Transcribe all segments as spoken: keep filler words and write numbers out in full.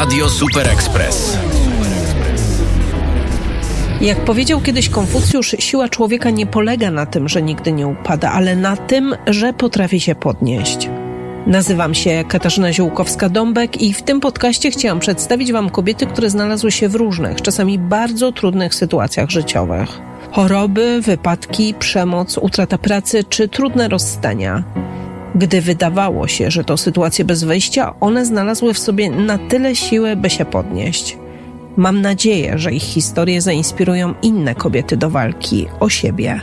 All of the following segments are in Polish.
Radio Super Express. Jak powiedział kiedyś Konfucjusz, siła człowieka nie polega na tym, że nigdy nie upada, ale na tym, że potrafi się podnieść. Nazywam się Katarzyna Ziółkowska-Dąbek i w tym podcaście chciałam przedstawić Wam kobiety, które znalazły się w różnych, czasami bardzo trudnych sytuacjach życiowych. Choroby, wypadki, przemoc, utrata pracy czy trudne rozstania. Gdy wydawało się, że to sytuacje bez wyjścia, one znalazły w sobie na tyle siły, by się podnieść. Mam nadzieję, że ich historie zainspirują inne kobiety do walki o siebie.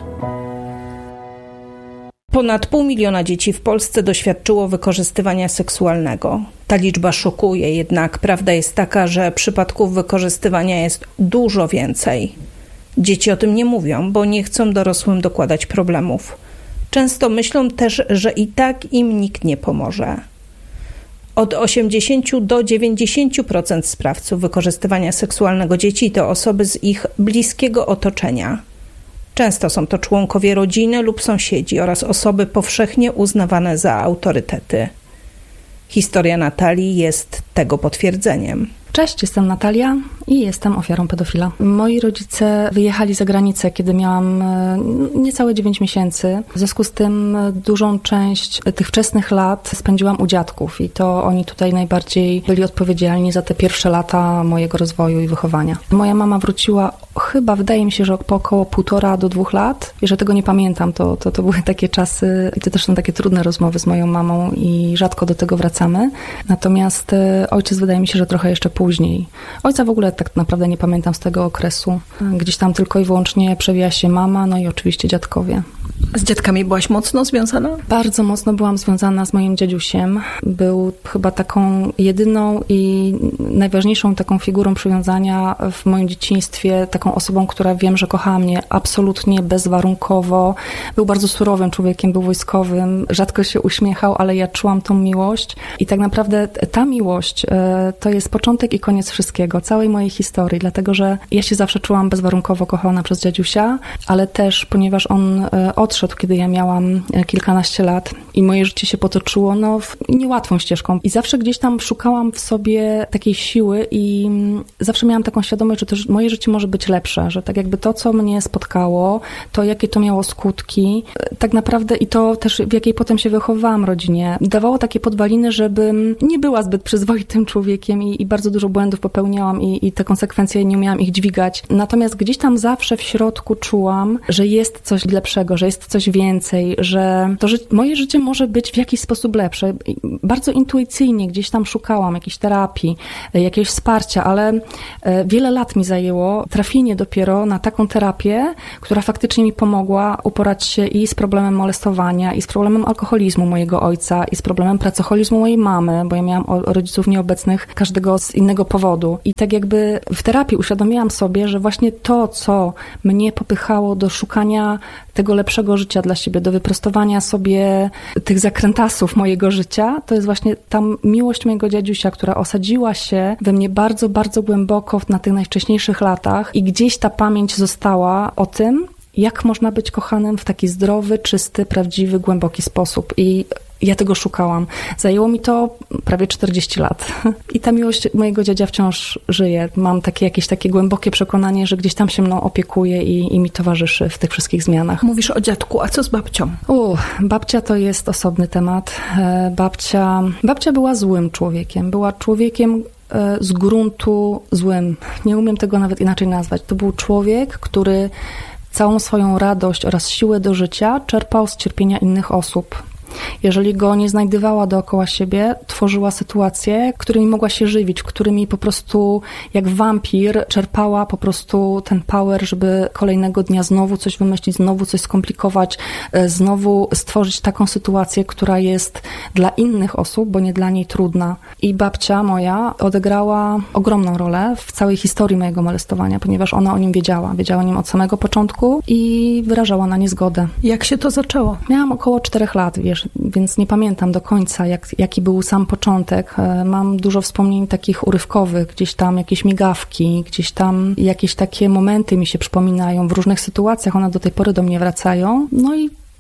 Ponad pół miliona dzieci w Polsce doświadczyło wykorzystywania seksualnego. Ta liczba szokuje, jednak prawda jest taka, że przypadków wykorzystywania jest dużo więcej. Dzieci o tym nie mówią, bo nie chcą dorosłym dokładać problemów. Często myślą też, że i tak im nikt nie pomoże. Od osiemdziesiąt do dziewięćdziesięciu procent sprawców wykorzystywania seksualnego dzieci to osoby z ich bliskiego otoczenia. Często są to członkowie rodziny lub sąsiedzi oraz osoby powszechnie uznawane za autorytety. Historia Natalii jest tego potwierdzeniem. Cześć, jestem Natalia i jestem ofiarą pedofila. Moi rodzice wyjechali za granicę, kiedy miałam niecałe dziewięć miesięcy. W związku z tym dużą część tych wczesnych lat spędziłam u dziadków i to oni tutaj najbardziej byli odpowiedzialni za te pierwsze lata mojego rozwoju i wychowania. Moja mama wróciła chyba, wydaje mi się, że po około półtora do dwóch lat. I że tego nie pamiętam, to, to, to były takie czasy i to też są takie trudne rozmowy z moją mamą i rzadko do tego wracamy. Natomiast ojciec wydaje mi się, że trochę jeszcze później. Ojca w ogóle tak naprawdę nie pamiętam z tego okresu. Gdzieś tam tylko i wyłącznie przewija się mama, no i oczywiście dziadkowie. Z dziadkami byłaś mocno związana? Bardzo mocno byłam związana z moim dziadziusiem. Był chyba taką jedyną i najważniejszą taką figurą przywiązania w moim dzieciństwie, taką osobą, która wiem, że kochała mnie absolutnie bezwarunkowo. Był bardzo surowym człowiekiem, był wojskowym, rzadko się uśmiechał, ale ja czułam tą miłość i tak naprawdę ta miłość to jest początek i koniec wszystkiego, całej mojej historii, dlatego że ja się zawsze czułam bezwarunkowo kochana przez dziadziusia, ale też ponieważ on odszedł, kiedy ja miałam kilkanaście lat i moje życie się potoczyło no, niełatwą ścieżką. I zawsze gdzieś tam szukałam w sobie takiej siły i zawsze miałam taką świadomość, że to moje życie może być lepsze, że tak jakby to, co mnie spotkało, to jakie to miało skutki, tak naprawdę i to też w jakiej potem się wychowywałam rodzinie, dawało takie podwaliny, żebym nie była zbyt przyzwoitym człowiekiem i, i bardzo dużo błędów popełniałam i, i te konsekwencje nie umiałam ich dźwigać. Natomiast gdzieś tam zawsze w środku czułam, że jest coś lepszego, że jest coś więcej, że to, że moje życie może być w jakiś sposób lepsze. Bardzo intuicyjnie gdzieś tam szukałam jakiejś terapii, jakiegoś wsparcia, ale wiele lat mi zajęło trafienie dopiero na taką terapię, która faktycznie mi pomogła uporać się i z problemem molestowania, i z problemem alkoholizmu mojego ojca, i z problemem pracoholizmu mojej mamy, bo ja miałam rodziców nieobecnych każdego z innego powodu. I tak jakby w terapii uświadomiłam sobie, że właśnie to, co mnie popychało do szukania tego lepszego życia dla siebie, do wyprostowania sobie tych zakrętasów mojego życia, to jest właśnie ta miłość mojego dziadziusia, która osadziła się we mnie bardzo, bardzo głęboko na tych najwcześniejszych latach i gdzieś ta pamięć została o tym, jak można być kochanym w taki zdrowy, czysty, prawdziwy, głęboki sposób. I ja tego szukałam. Zajęło mi to prawie czterdzieści lat. I ta miłość mojego dziadzia wciąż żyje. Mam takie jakieś takie głębokie przekonanie, że gdzieś tam się mną opiekuje i, i mi towarzyszy w tych wszystkich zmianach. Mówisz o dziadku, a co z babcią? U, babcia to jest osobny temat. Babcia, babcia była złym człowiekiem. Była człowiekiem z gruntu złym. Nie umiem tego nawet inaczej nazwać. To był człowiek, który całą swoją radość oraz siłę do życia czerpał z cierpienia innych osób. Jeżeli go nie znajdowała dookoła siebie, tworzyła sytuacje, którymi mogła się żywić, którymi po prostu jak wampir czerpała po prostu ten power, żeby kolejnego dnia znowu coś wymyślić, znowu coś skomplikować, znowu stworzyć taką sytuację, która jest dla innych osób, bo nie dla niej trudna. I babcia moja odegrała ogromną rolę w całej historii mojego molestowania, ponieważ ona o nim wiedziała. Wiedziała o nim od samego początku i wyrażała na nie zgodę. Jak się to zaczęło? Miałam około czterech lat, wiesz, więc nie pamiętam do końca, jak, jaki był sam początek. Mam dużo wspomnień takich urywkowych, gdzieś tam jakieś migawki, gdzieś tam jakieś takie momenty mi się przypominają w różnych sytuacjach, one do tej pory do mnie wracają. No i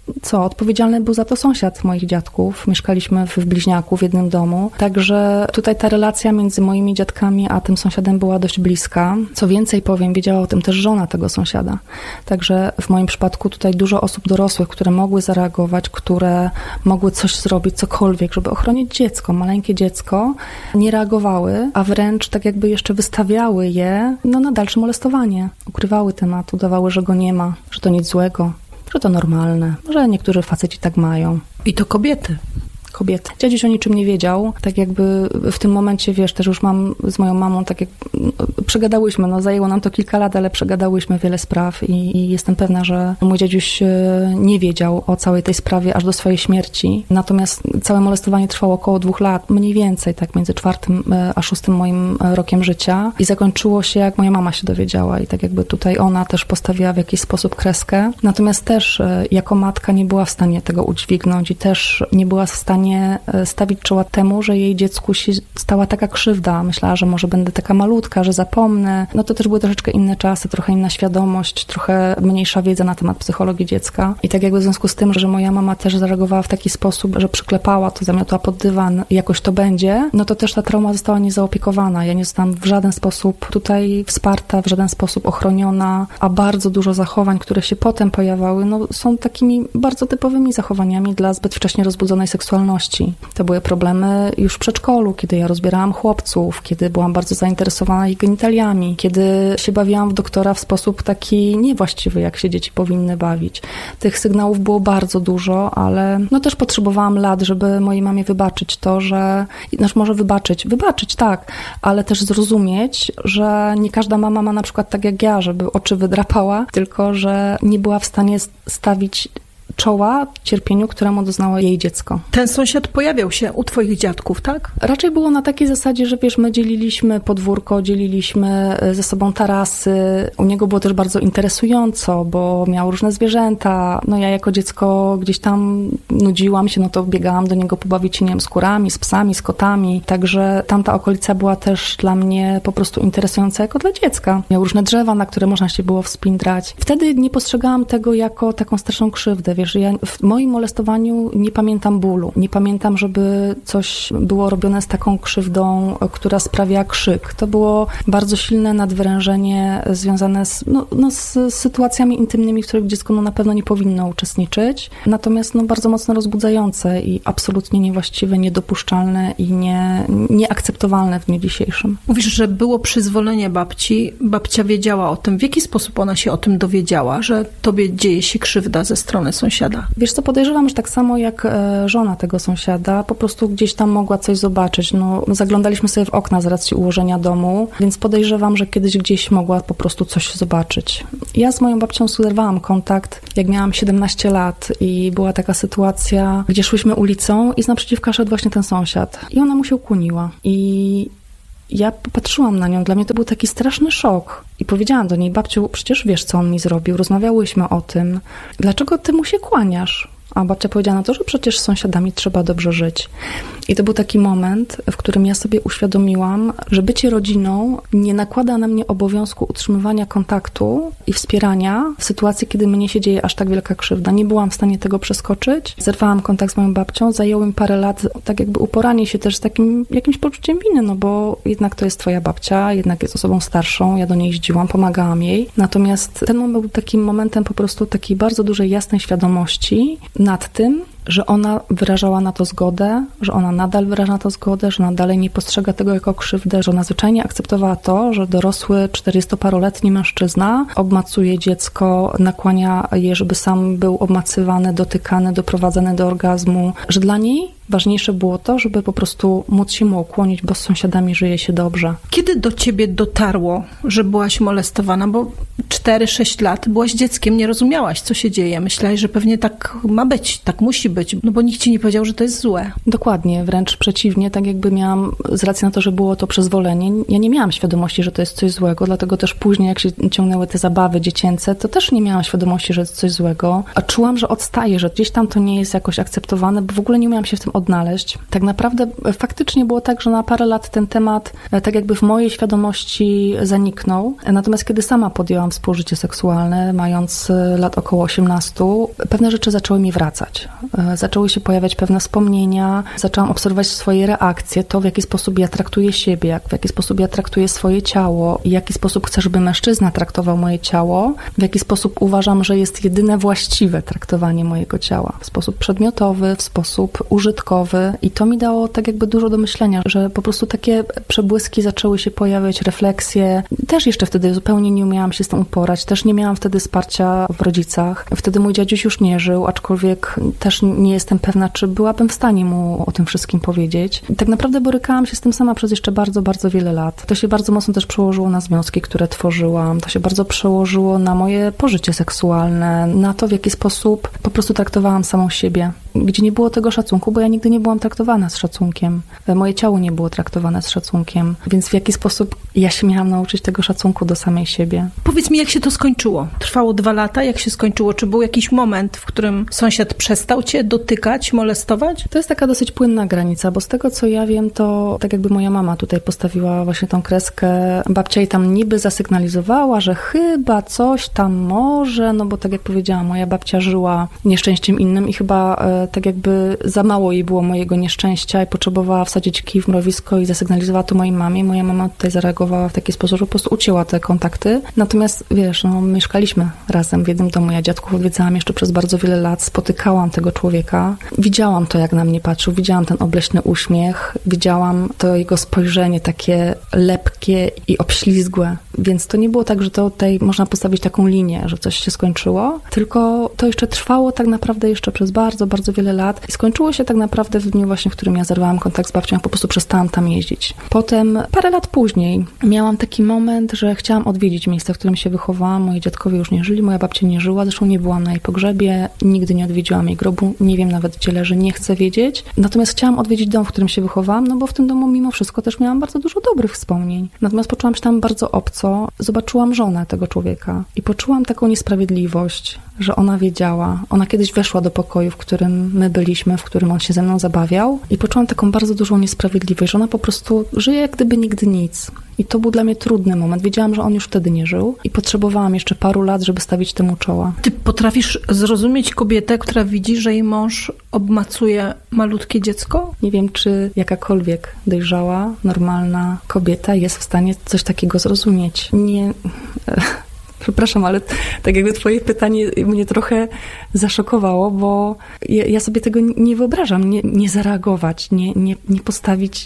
co, odpowiedzialny był za to sąsiad moich dziadków. Mieszkaliśmy w bliźniaku w jednym domu. Także tutaj ta relacja między moimi dziadkami a tym sąsiadem była dość bliska. Co więcej powiem, wiedziała o tym też żona tego sąsiada. Także w moim przypadku tutaj dużo osób dorosłych, które mogły zareagować, które mogły coś zrobić, cokolwiek, żeby ochronić dziecko, maleńkie dziecko, nie reagowały, a wręcz tak jakby jeszcze wystawiały je no, na dalsze molestowanie. Ukrywały temat, udawały, że go nie ma, że to nic złego, że to normalne, że niektórzy faceci tak mają. I to kobiety. Kobiety. Dziadziuś o niczym nie wiedział, tak jakby w tym momencie, wiesz, też już mam z moją mamą, tak jak no, przegadałyśmy, no zajęło nam to kilka lat, ale przegadałyśmy wiele spraw i, i jestem pewna, że mój dziadziuś nie wiedział o całej tej sprawie aż do swojej śmierci. Natomiast całe molestowanie trwało około dwóch lat, mniej więcej, tak między czwartym a szóstym moim rokiem życia i zakończyło się, jak moja mama się dowiedziała i tak jakby tutaj ona też postawiła w jakiś sposób kreskę. Natomiast też jako matka nie była w stanie tego udźwignąć i też nie była w stanie stawić czoła temu, że jej dziecku się stała taka krzywda. Myślała, że może będę taka malutka, że zapomnę. No to też były troszeczkę inne czasy, trochę inna świadomość, trochę mniejsza wiedza na temat psychologii dziecka. I tak jakby w związku z tym, że moja mama też zareagowała w taki sposób, że przyklepała to, zamiotła pod dywan i jakoś to będzie, no to też ta trauma została niezaopiekowana. Ja nie zostałam w żaden sposób tutaj wsparta, w żaden sposób ochroniona, a bardzo dużo zachowań, które się potem pojawiały, no są takimi bardzo typowymi zachowaniami dla zbyt wcześnie rozbudzonej seksualności. To były problemy już w przedszkolu, kiedy ja rozbierałam chłopców, kiedy byłam bardzo zainteresowana ich genitaliami, kiedy się bawiłam w doktora w sposób taki niewłaściwy, jak się dzieci powinny bawić. Tych sygnałów było bardzo dużo, ale no też potrzebowałam lat, żeby mojej mamie wybaczyć to, że, znaczy może wybaczyć, wybaczyć tak, ale też zrozumieć, że nie każda mama ma na przykład tak jak ja, żeby oczy wydrapała, tylko że nie była w stanie stawić czoła cierpieniu, któremu doznało jej dziecko. Ten sąsiad pojawiał się u twoich dziadków, tak? Raczej było na takiej zasadzie, że wiesz, my dzieliliśmy podwórko, dzieliliśmy ze sobą tarasy. U niego było też bardzo interesująco, bo miał różne zwierzęta. No ja jako dziecko gdzieś tam nudziłam się, no to biegałam do niego pobawić się, nie wiem, z kurami, z psami, z kotami. Także tamta okolica była też dla mnie po prostu interesująca jako dla dziecka. Miał różne drzewa, na które można się było wspindrać. Wtedy nie postrzegałam tego jako taką straszną krzywdę. Wiesz, ja w moim molestowaniu nie pamiętam bólu. Nie pamiętam, żeby coś było robione z taką krzywdą, która sprawia krzyk. To było bardzo silne nadwyrężenie związane z, no, no, z sytuacjami intymnymi, w których dziecko no, na pewno nie powinno uczestniczyć. Natomiast no, bardzo mocno rozbudzające i absolutnie niewłaściwe, niedopuszczalne i nie, nieakceptowalne w dniu dzisiejszym. Mówisz, że było przyzwolenie babci. Babcia wiedziała o tym. W jaki sposób ona się o tym dowiedziała, że tobie dzieje się krzywda ze strony sąsiada? Wiesz co, podejrzewam, że tak samo jak żona tego sąsiada, po prostu gdzieś tam mogła coś zobaczyć. No, zaglądaliśmy sobie w okna z racji ułożenia domu, więc podejrzewam, że kiedyś gdzieś mogła po prostu coś zobaczyć. Ja z moją babcią zerwałam kontakt, jak miałam siedemnaście lat i była taka sytuacja, gdzie szłyśmy ulicą i z naprzeciwka szedł właśnie ten sąsiad. I ona mu się ukłoniła. I ja popatrzyłam na nią, dla mnie to był taki straszny szok. I powiedziałam do niej, babciu, przecież wiesz, co on mi zrobił, rozmawiałyśmy o tym. Dlaczego ty mu się kłaniasz? A babcia powiedziała na to, że przecież z sąsiadami trzeba dobrze żyć. I to był taki moment, w którym ja sobie uświadomiłam, że bycie rodziną nie nakłada na mnie obowiązku utrzymywania kontaktu i wspierania w sytuacji, kiedy mnie się dzieje aż tak wielka krzywda. Nie byłam w stanie tego przeskoczyć. Zerwałam kontakt z moją babcią, zajęło mi parę lat, tak jakby uporanie się też z takim jakimś poczuciem winy, no bo jednak to jest twoja babcia, jednak jest osobą starszą, ja do niej jeździłam, pomagałam jej. Natomiast ten moment był takim momentem po prostu takiej bardzo dużej, jasnej świadomości nad tym, że ona wyrażała na to zgodę, że ona nadal wyraża na to zgodę, że ona dalej nie postrzega tego jako krzywdę, że ona zwyczajnie akceptowała to, że dorosły czterdziestoparoletni mężczyzna obmacuje dziecko, nakłania je, żeby sam był obmacywany, dotykany, doprowadzany do orgazmu, że dla niej ważniejsze było to, żeby po prostu móc się mu ukłonić, bo z sąsiadami żyje się dobrze. Kiedy do ciebie dotarło, że byłaś molestowana? Bo cztery sześć lat byłaś dzieckiem, nie rozumiałaś, co się dzieje. Myślałaś, że pewnie tak ma być, tak musi być. być, no bo nikt ci nie powiedział, że to jest złe. Dokładnie, wręcz przeciwnie, tak jakby miałam, z racji na to, że było to przyzwolenie, ja nie miałam świadomości, że to jest coś złego, dlatego też później, jak się ciągnęły te zabawy dziecięce, to też nie miałam świadomości, że jest coś złego, a czułam, że odstaję, że gdzieś tam to nie jest jakoś akceptowane, bo w ogóle nie umiałam się w tym odnaleźć. Tak naprawdę faktycznie było tak, że na parę lat ten temat tak jakby w mojej świadomości zaniknął, natomiast kiedy sama podjęłam współżycie seksualne, mając lat około osiemnastu, pewne rzeczy zaczęły mi wracać. Zaczęły się pojawiać pewne wspomnienia, zaczęłam obserwować swoje reakcje, to w jaki sposób ja traktuję siebie, w jaki sposób ja traktuję swoje ciało, w jaki sposób chcę, żeby mężczyzna traktował moje ciało, w jaki sposób uważam, że jest jedyne właściwe traktowanie mojego ciała. W sposób przedmiotowy, w sposób użytkowy i to mi dało tak jakby dużo do myślenia, że po prostu takie przebłyski zaczęły się pojawiać, refleksje. Też jeszcze wtedy zupełnie nie umiałam się z tym uporać, też nie miałam wtedy wsparcia w rodzicach. Wtedy mój dziaduś już nie żył, aczkolwiek też nie jestem pewna, czy byłabym w stanie mu o tym wszystkim powiedzieć. I tak naprawdę borykałam się z tym sama przez jeszcze bardzo, bardzo wiele lat. To się bardzo mocno też przełożyło na związki, które tworzyłam. To się bardzo przełożyło na moje pożycie seksualne, na to, w jaki sposób po prostu traktowałam samą siebie. Gdzie nie było tego szacunku, bo ja nigdy nie byłam traktowana z szacunkiem. Moje ciało nie było traktowane z szacunkiem. Więc w jaki sposób ja się miałam nauczyć tego szacunku do samej siebie. Powiedz mi, jak się to skończyło? Trwało dwa lata, jak się skończyło? Czy był jakiś moment, w którym sąsiad przestał cię dotykać, molestować? To jest taka dosyć płynna granica, bo z tego, co ja wiem, to tak jakby moja mama tutaj postawiła właśnie tą kreskę. Babcia jej tam niby zasygnalizowała, że chyba coś tam może, no bo tak jak powiedziałam, moja babcia żyła nieszczęściem innym i chyba tak jakby za mało jej było mojego nieszczęścia i potrzebowała wsadzić kij w mrowisko i zasygnalizowała to mojej mamie. Moja mama tutaj zareagowała w taki sposób, że po prostu ucięła te kontakty. Natomiast wiesz, no mieszkaliśmy razem w jednym domu. Ja dziadków odwiedzałam jeszcze przez bardzo wiele lat. Spotykałam tego człowieka. Widziałam to, jak na mnie patrzył. Widziałam ten obleśny uśmiech. Widziałam to jego spojrzenie takie lepkie i obślizgłe. Więc to nie było tak, że to tutaj można postawić taką linię, że coś się skończyło, tylko to jeszcze trwało tak naprawdę jeszcze przez bardzo, bardzo wiele lat i skończyło się tak naprawdę w dniu właśnie, w którym ja zerwałam kontakt z babcią, ja po prostu przestałam tam jeździć. Potem, parę lat później, miałam taki moment, że chciałam odwiedzić miejsce, w którym się wychowałam. Moi dziadkowie już nie żyli, moja babcia nie żyła, zresztą nie byłam na jej pogrzebie, nigdy nie odwiedziłam jej grobu, nie wiem nawet gdzie leży, nie chcę wiedzieć. Natomiast chciałam odwiedzić dom, w którym się wychowałam, no bo w tym domu mimo wszystko też miałam bardzo dużo dobrych wspomnień. Natomiast poczułam się tam bardzo obco, zobaczyłam żonę tego człowieka i poczułam taką niesprawiedliwość, że ona wiedziała. Ona kiedyś weszła do pokoju, w którym my byliśmy, w którym on się ze mną zabawiał i poczułam taką bardzo dużą niesprawiedliwość, że ona po prostu żyje jak gdyby nigdy nic. I to był dla mnie trudny moment. Wiedziałam, że on już wtedy nie żył i potrzebowałam jeszcze paru lat, żeby stawić temu czoła. Ty potrafisz zrozumieć kobietę, która widzi, że jej mąż obmacuje malutkie dziecko? Nie wiem, czy jakakolwiek dojrzała, normalna kobieta jest w stanie coś takiego zrozumieć. Nie... Przepraszam, ale tak jakby twoje pytanie mnie trochę zaszokowało, bo ja, ja sobie tego nie wyobrażam, nie, nie zareagować, nie, nie, nie postawić,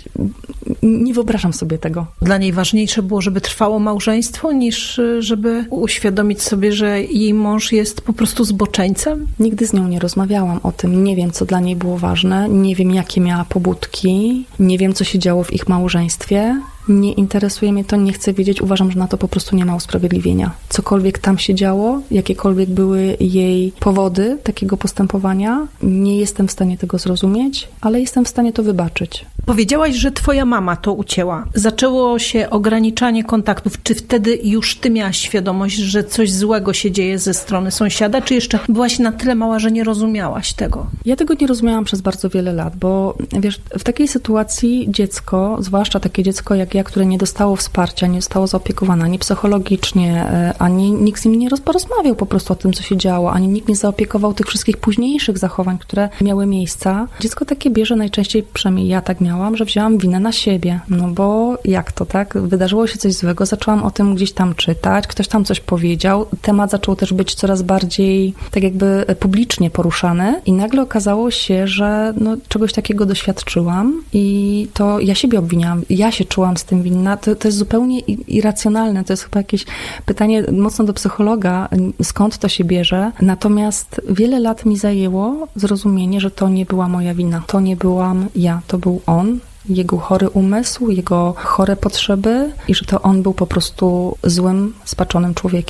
nie wyobrażam sobie tego. Dla niej ważniejsze było, żeby trwało małżeństwo, niż żeby uświadomić sobie, że jej mąż jest po prostu zboczeńcem? Nigdy z nią nie rozmawiałam o tym, nie wiem, co dla niej było ważne, nie wiem, jakie miała pobudki, nie wiem, co się działo w ich małżeństwie. Nie interesuje mnie to, nie chcę wiedzieć, uważam, że na to po prostu nie ma usprawiedliwienia. Cokolwiek tam się działo, jakiekolwiek były jej powody takiego postępowania, nie jestem w stanie tego zrozumieć, ale jestem w stanie to wybaczyć. Powiedziałaś, że twoja mama to ucięła. Zaczęło się ograniczanie kontaktów. Czy wtedy już ty miałaś świadomość, że coś złego się dzieje ze strony sąsiada, czy jeszcze byłaś na tyle mała, że nie rozumiałaś tego? Ja tego nie rozumiałam przez bardzo wiele lat, bo wiesz, w takiej sytuacji dziecko, zwłaszcza takie dziecko jak ja, które nie dostało wsparcia, nie zostało zaopiekowane ani psychologicznie, ani nikt z nim nie porozmawiał po prostu o tym, co się działo, ani nikt nie zaopiekował tych wszystkich późniejszych zachowań, które miały miejsca. Dziecko takie bierze najczęściej, przynajmniej ja tak miałam, że wzięłam winę na siebie. No bo jak to, tak? Wydarzyło się coś złego, zaczęłam o tym gdzieś tam czytać, ktoś tam coś powiedział, temat zaczął też być coraz bardziej tak jakby publicznie poruszany i nagle okazało się, że no, czegoś takiego doświadczyłam i to ja siebie obwiniałam, ja się czułam z tym winna. To, to jest zupełnie irracjonalne, to jest chyba jakieś pytanie mocno do psychologa, skąd to się bierze. Natomiast wiele lat mi zajęło zrozumienie, że to nie była moja wina, to nie byłam ja, to był on, jego chory umysł, jego chore potrzeby i że to on był po prostu złym, spaczonym człowiekiem.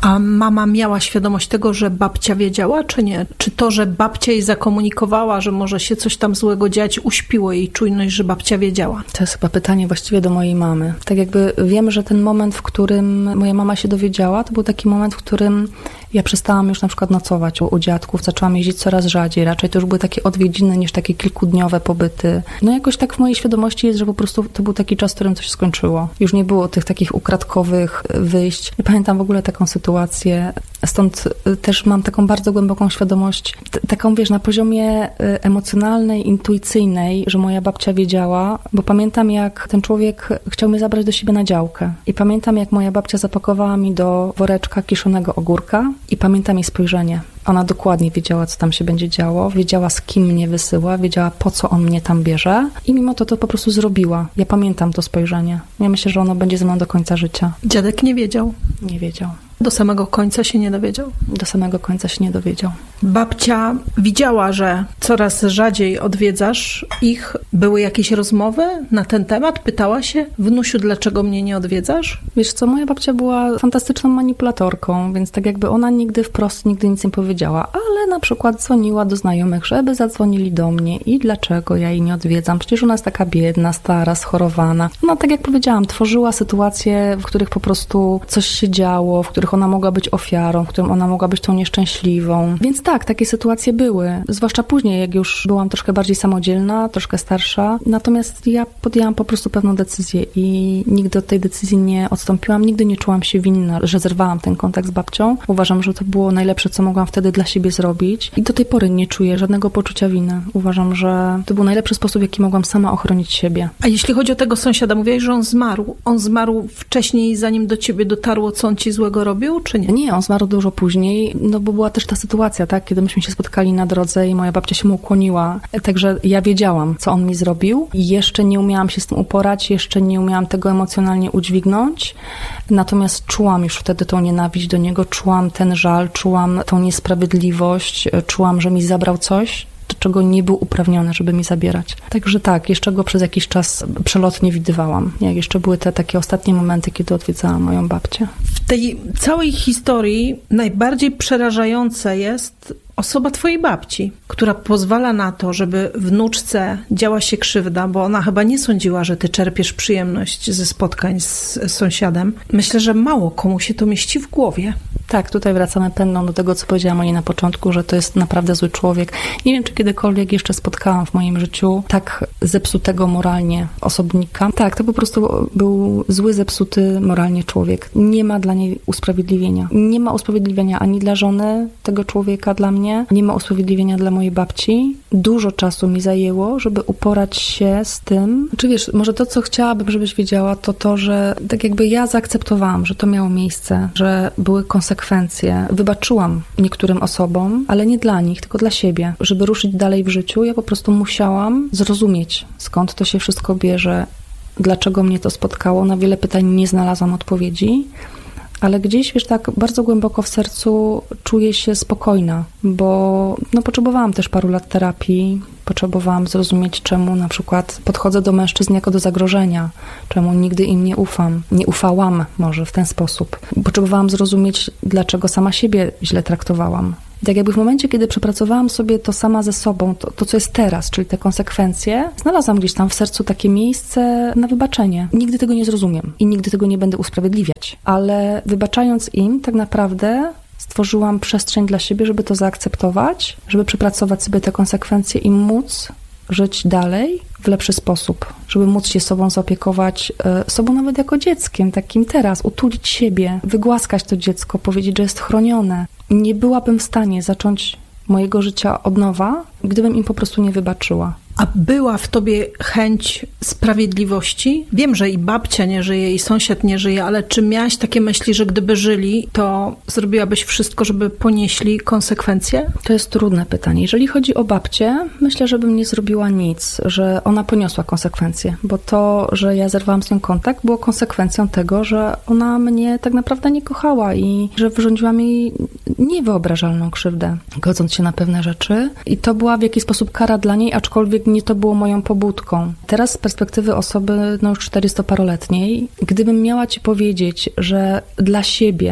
A mama miała świadomość tego, że babcia wiedziała, czy nie? Czy to, że babcia jej zakomunikowała, że może się coś tam złego dziać, uśpiło jej czujność, że babcia wiedziała? To jest chyba pytanie właściwie do mojej mamy. Tak jakby wiem, że ten moment, w którym moja mama się dowiedziała, to był taki moment, w którym ja przestałam już na przykład nocować u, u dziadków, zaczęłam jeździć coraz rzadziej. Raczej to już były takie odwiedziny niż takie kilkudniowe pobyty. No jakoś tak w mojej świadomości jest, że po prostu to był taki czas, w którym to się skończyło. Już nie było tych takich ukradkowych wyjść. Ja pamiętam w ogóle taką sytuację. Stąd też mam taką bardzo głęboką świadomość, t- taką wiesz, na poziomie emocjonalnej, intuicyjnej, że moja babcia wiedziała, bo pamiętam jak ten człowiek chciał mnie zabrać do siebie na działkę. I pamiętam jak moja babcia zapakowała mi do woreczka kiszonego ogórka i pamiętam jej spojrzenie. Ona dokładnie wiedziała, co tam się będzie działo, wiedziała, z kim mnie wysyła, wiedziała, po co on mnie tam bierze i mimo to to po prostu zrobiła. Ja pamiętam to spojrzenie. Ja myślę, że ono będzie ze mną do końca życia. Dziadek nie wiedział? Nie wiedział. Do samego końca się nie dowiedział? Do samego końca się nie dowiedział. Babcia widziała, że coraz rzadziej odwiedzasz ich. Były jakieś rozmowy na ten temat? Pytała się, wnusiu, dlaczego mnie nie odwiedzasz? Wiesz co, moja babcia była fantastyczną manipulatorką, więc tak jakby ona nigdy wprost nigdy nic nie powiedziała, ale na przykład dzwoniła do znajomych, żeby zadzwonili do mnie i dlaczego ja jej nie odwiedzam. Przecież ona jest taka biedna, stara, schorowana. No tak jak powiedziałam, tworzyła sytuacje, w których po prostu coś się działo, w których ona mogła być ofiarą, w którym ona mogła być tą nieszczęśliwą. Więc tak, takie sytuacje były. Zwłaszcza później, jak już byłam troszkę bardziej samodzielna, troszkę starsza. Natomiast ja podjęłam po prostu pewną decyzję i nigdy od tej decyzji nie odstąpiłam. Nigdy nie czułam się winna, że zerwałam ten kontakt z babcią. Uważam, że to było najlepsze, co mogłam wtedy dla siebie zrobić. I do tej pory nie czuję żadnego poczucia winy. Uważam, że to był najlepszy sposób, w jaki mogłam sama ochronić siebie. A jeśli chodzi o tego sąsiada, mówiłeś, że on zmarł. On zmarł wcześniej, zanim do ciebie dotarło, co on ci złego robił, czy nie? Nie, on zmarł dużo później, no bo była też ta sytuacja, tak, kiedy myśmy się spotkali na drodze i moja babcia się mu ukłoniła. Także ja wiedziałam, co on mi zrobił i jeszcze nie umiałam się z tym uporać, jeszcze nie umiałam tego emocjonalnie udźwignąć. Natomiast czułam już wtedy tą nienawiść do niego, czułam ten żal, czułam tą niesprawiedliwość, czułam, że mi zabrał coś, do czego nie był uprawniony, żeby mi zabierać. Także tak, jeszcze go przez jakiś czas przelotnie widywałam. Jak jeszcze były te takie ostatnie momenty, kiedy odwiedzałam moją babcię. W tej całej historii najbardziej przerażające jest osoba twojej babci, która pozwala na to, żeby wnuczce działa się krzywda, bo ona chyba nie sądziła, że ty czerpiesz przyjemność ze spotkań z sąsiadem. Myślę, że mało komu się to mieści w głowie. Tak, tutaj wracamy pędną do tego, co powiedziałam o niej na początku, że to jest naprawdę zły człowiek. Nie wiem, czy kiedykolwiek jeszcze spotkałam w moim życiu tak zepsutego moralnie osobnika. Tak, to po prostu był zły, zepsuty moralnie człowiek. Nie ma dla niej usprawiedliwienia. Nie ma usprawiedliwienia ani dla żony tego człowieka, dla mnie. Nie ma usprawiedliwienia dla mojej babci. Dużo czasu mi zajęło, żeby uporać się z tym. Czy wiesz, może to, co chciałabym, żebyś wiedziała, to to, że tak jakby ja zaakceptowałam, że to miało miejsce, że były konsekwencje. Wybaczyłam niektórym osobom, ale nie dla nich, tylko dla siebie. Żeby ruszyć dalej w życiu, ja po prostu musiałam zrozumieć, skąd to się wszystko bierze, dlaczego mnie to spotkało. Na wiele pytań nie znalazłam odpowiedzi. Ale gdzieś, wiesz, tak bardzo głęboko w sercu czuję się spokojna, bo no, potrzebowałam też paru lat terapii, potrzebowałam zrozumieć, czemu na przykład podchodzę do mężczyzn jako do zagrożenia, czemu nigdy im nie ufam, nie ufałam może w ten sposób. Potrzebowałam zrozumieć, dlaczego sama siebie źle traktowałam. I tak jakby w momencie, kiedy przepracowałam sobie to sama ze sobą, to, to co jest teraz, czyli te konsekwencje, znalazłam gdzieś tam w sercu takie miejsce na wybaczenie. Nigdy tego nie zrozumiem i nigdy tego nie będę usprawiedliwiać, ale wybaczając im tak naprawdę stworzyłam przestrzeń dla siebie, żeby to zaakceptować, żeby przepracować sobie te konsekwencje i móc żyć dalej w lepszy sposób, żeby móc się sobą zaopiekować, sobą nawet jako dzieckiem, takim teraz, utulić siebie, wygłaskać to dziecko, powiedzieć, że jest chronione. Nie byłabym w stanie zacząć mojego życia od nowa, gdybym im po prostu nie wybaczyła. A była w tobie chęć sprawiedliwości? Wiem, że i babcia nie żyje, i sąsiad nie żyje, ale czy miałaś takie myśli, że gdyby żyli, to zrobiłabyś wszystko, żeby ponieśli konsekwencje? To jest trudne pytanie. Jeżeli chodzi o babcię, myślę, że bym nie zrobiła nic, że ona poniosła konsekwencje, bo to, że ja zerwałam z nią kontakt, było konsekwencją tego, że ona mnie tak naprawdę nie kochała i że wyrządziła mi niewyobrażalną krzywdę, godząc się na pewne rzeczy. I to była w jakiś sposób kara dla niej, aczkolwiek nie to było moją pobudką. Teraz z perspektywy osoby no już czterystoparoletniej, gdybym miała ci powiedzieć, że dla siebie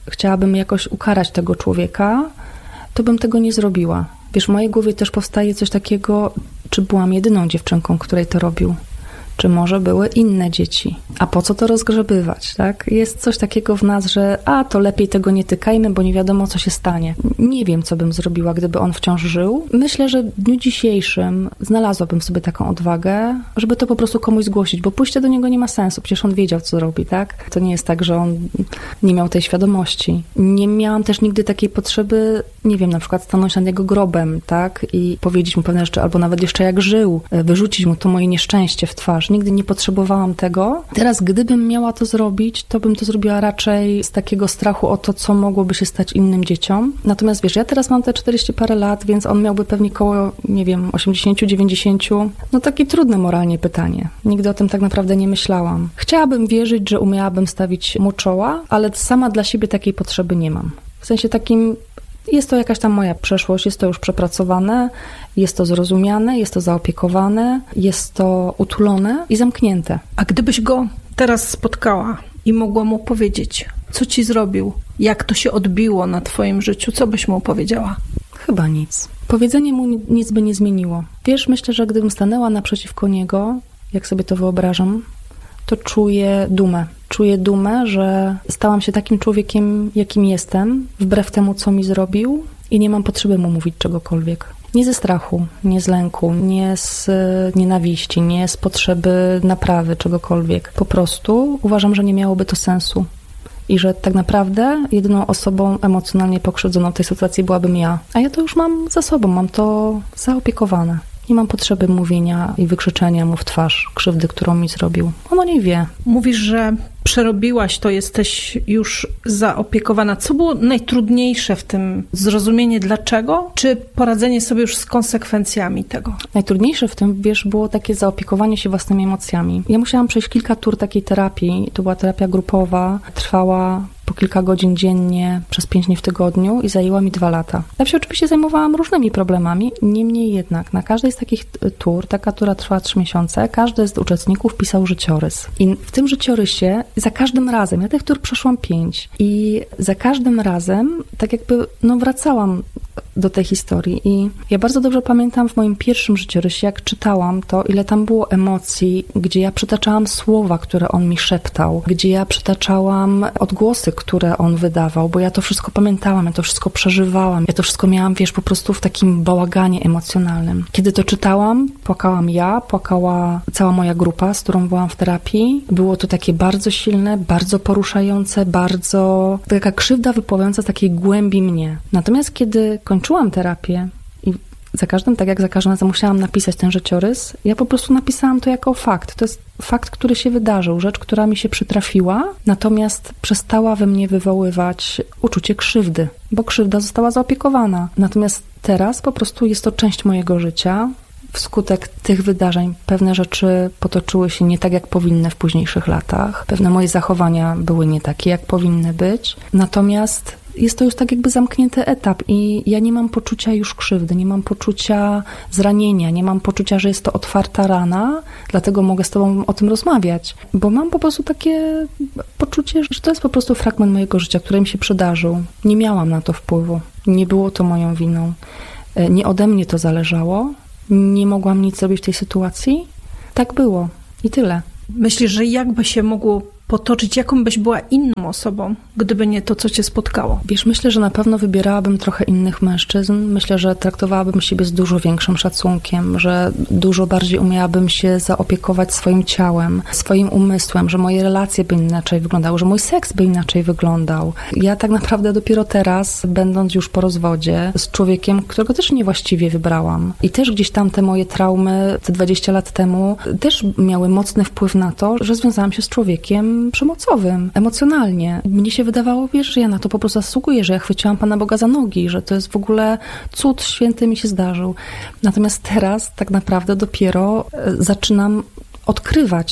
chciałabym jakoś ukarać tego człowieka, to bym tego nie zrobiła. Wiesz, w mojej głowie też powstaje coś takiego, czy byłam jedyną dziewczynką, której to robił. Czy może były inne dzieci? A po co to rozgrzebywać, tak? Jest coś takiego w nas, że a, to lepiej tego nie tykajmy, bo nie wiadomo, co się stanie. Nie wiem, co bym zrobiła, gdyby on wciąż żył. Myślę, że w dniu dzisiejszym znalazłabym sobie taką odwagę, żeby to po prostu komuś zgłosić, bo pójście do niego nie ma sensu. Przecież on wiedział, co robi, tak? To nie jest tak, że on nie miał tej świadomości. Nie miałam też nigdy takiej potrzeby, nie wiem, na przykład stanąć nad jego grobem, tak? I powiedzieć mu pewne rzeczy, albo nawet jeszcze jak żył, wyrzucić mu to moje nieszczęście w twarz. Nigdy nie potrzebowałam tego. Teraz, gdybym miała to zrobić, to bym to zrobiła raczej z takiego strachu o to, co mogłoby się stać innym dzieciom. Natomiast wiesz, ja teraz mam te czterdzieści parę lat, więc on miałby pewnie koło, nie wiem, osiemdziesiąt dziewięćdziesiąt. No takie trudne moralnie pytanie. Nigdy o tym tak naprawdę nie myślałam. Chciałabym wierzyć, że umiałabym stawić mu czoła, ale sama dla siebie takiej potrzeby nie mam. W sensie takim, jest to jakaś tam moja przeszłość, jest to już przepracowane, jest to zrozumiane, jest to zaopiekowane, jest to utulone i zamknięte. A gdybyś go teraz spotkała i mogła mu powiedzieć, co ci zrobił, jak to się odbiło na twoim życiu, co byś mu powiedziała? Chyba nic. Powiedzenie mu nic by nie zmieniło. Wiesz, myślę, że gdybym stanęła naprzeciwko niego, jak sobie to wyobrażam, to czuję dumę. Czuję dumę, że stałam się takim człowiekiem, jakim jestem, wbrew temu, co mi zrobił i nie mam potrzeby mu mówić czegokolwiek. Nie ze strachu, nie z lęku, nie z nienawiści, nie z potrzeby naprawy czegokolwiek. Po prostu uważam, że nie miałoby to sensu. I że tak naprawdę jedyną osobą emocjonalnie pokrzywdzoną w tej sytuacji byłabym ja. A ja to już mam za sobą, mam to zaopiekowane. Nie mam potrzeby mówienia i wykrzyczenia mu w twarz krzywdy, którą mi zrobił. Ono nie wie. Mówisz, że przerobiłaś to, jesteś już zaopiekowana. Co było najtrudniejsze w tym? Zrozumienie dlaczego? Czy poradzenie sobie już z konsekwencjami tego? Najtrudniejsze w tym, wiesz, było takie zaopiekowanie się własnymi emocjami. Ja musiałam przejść kilka tur takiej terapii. To była terapia grupowa. Trwała po kilka godzin dziennie, przez pięć dni w tygodniu i zajęła mi dwa lata. Ja się oczywiście zajmowałam różnymi problemami, niemniej jednak na każdej z takich tur, taka tura trwała trzy miesiące, każdy z uczestników pisał życiorys. I w tym życiorysie za każdym razem, ja tych tur przeszłam pięć i za każdym razem tak jakby no wracałam do tej historii i ja bardzo dobrze pamiętam w moim pierwszym życiorysie, jak czytałam to, ile tam było emocji, gdzie ja przytaczałam słowa, które on mi szeptał, gdzie ja przytaczałam odgłosy, które on wydawał, bo ja to wszystko pamiętałam, ja to wszystko przeżywałam, ja to wszystko miałam, wiesz, po prostu w takim bałaganie emocjonalnym. Kiedy to czytałam, płakałam ja, płakała cała moja grupa, z którą byłam w terapii. Było to takie bardzo silne, bardzo poruszające, bardzo taka krzywda wypływająca z takiej głębi mnie. Natomiast kiedy kończyłam terapię i za każdym, tak jak za każdym razem musiałam napisać ten życiorys, ja po prostu napisałam to jako fakt. To jest fakt, który się wydarzył, rzecz, która mi się przytrafiła, natomiast przestała we mnie wywoływać uczucie krzywdy, bo krzywda została zaopiekowana. Natomiast teraz po prostu jest to część mojego życia. Wskutek tych wydarzeń pewne rzeczy potoczyły się nie tak, jak powinny w późniejszych latach. Pewne moje zachowania były nie takie, jak powinny być. Natomiast jest to już tak jakby zamknięty etap i ja nie mam poczucia już krzywdy, nie mam poczucia zranienia, nie mam poczucia, że jest to otwarta rana, dlatego mogę z tobą o tym rozmawiać, bo mam po prostu takie poczucie, że to jest po prostu fragment mojego życia, który mi się przydarzył. Nie miałam na to wpływu, nie było to moją winą, nie ode mnie to zależało, nie mogłam nic zrobić w tej sytuacji. Tak było i tyle. Myślisz, że jakby się mogło potoczyć, jaką byś była inną osobą, gdyby nie to, co cię spotkało? Wiesz, myślę, że na pewno wybierałabym trochę innych mężczyzn. Myślę, że traktowałabym siebie z dużo większym szacunkiem, że dużo bardziej umiałabym się zaopiekować swoim ciałem, swoim umysłem, że moje relacje by inaczej wyglądały, że mój seks by inaczej wyglądał. Ja tak naprawdę dopiero teraz, będąc już po rozwodzie z człowiekiem, którego też niewłaściwie wybrałam i też gdzieś tam te moje traumy te dwadzieścia lat temu też miały mocny wpływ na to, że związałam się z człowiekiem przemocowym, emocjonalnie. Mnie się wydawało, wiesz, że ja na to po prostu zasługuję, że ja chwyciłam Pana Boga za nogi, że to jest w ogóle cud święty mi się zdarzył. Natomiast teraz tak naprawdę dopiero zaczynam odkrywać,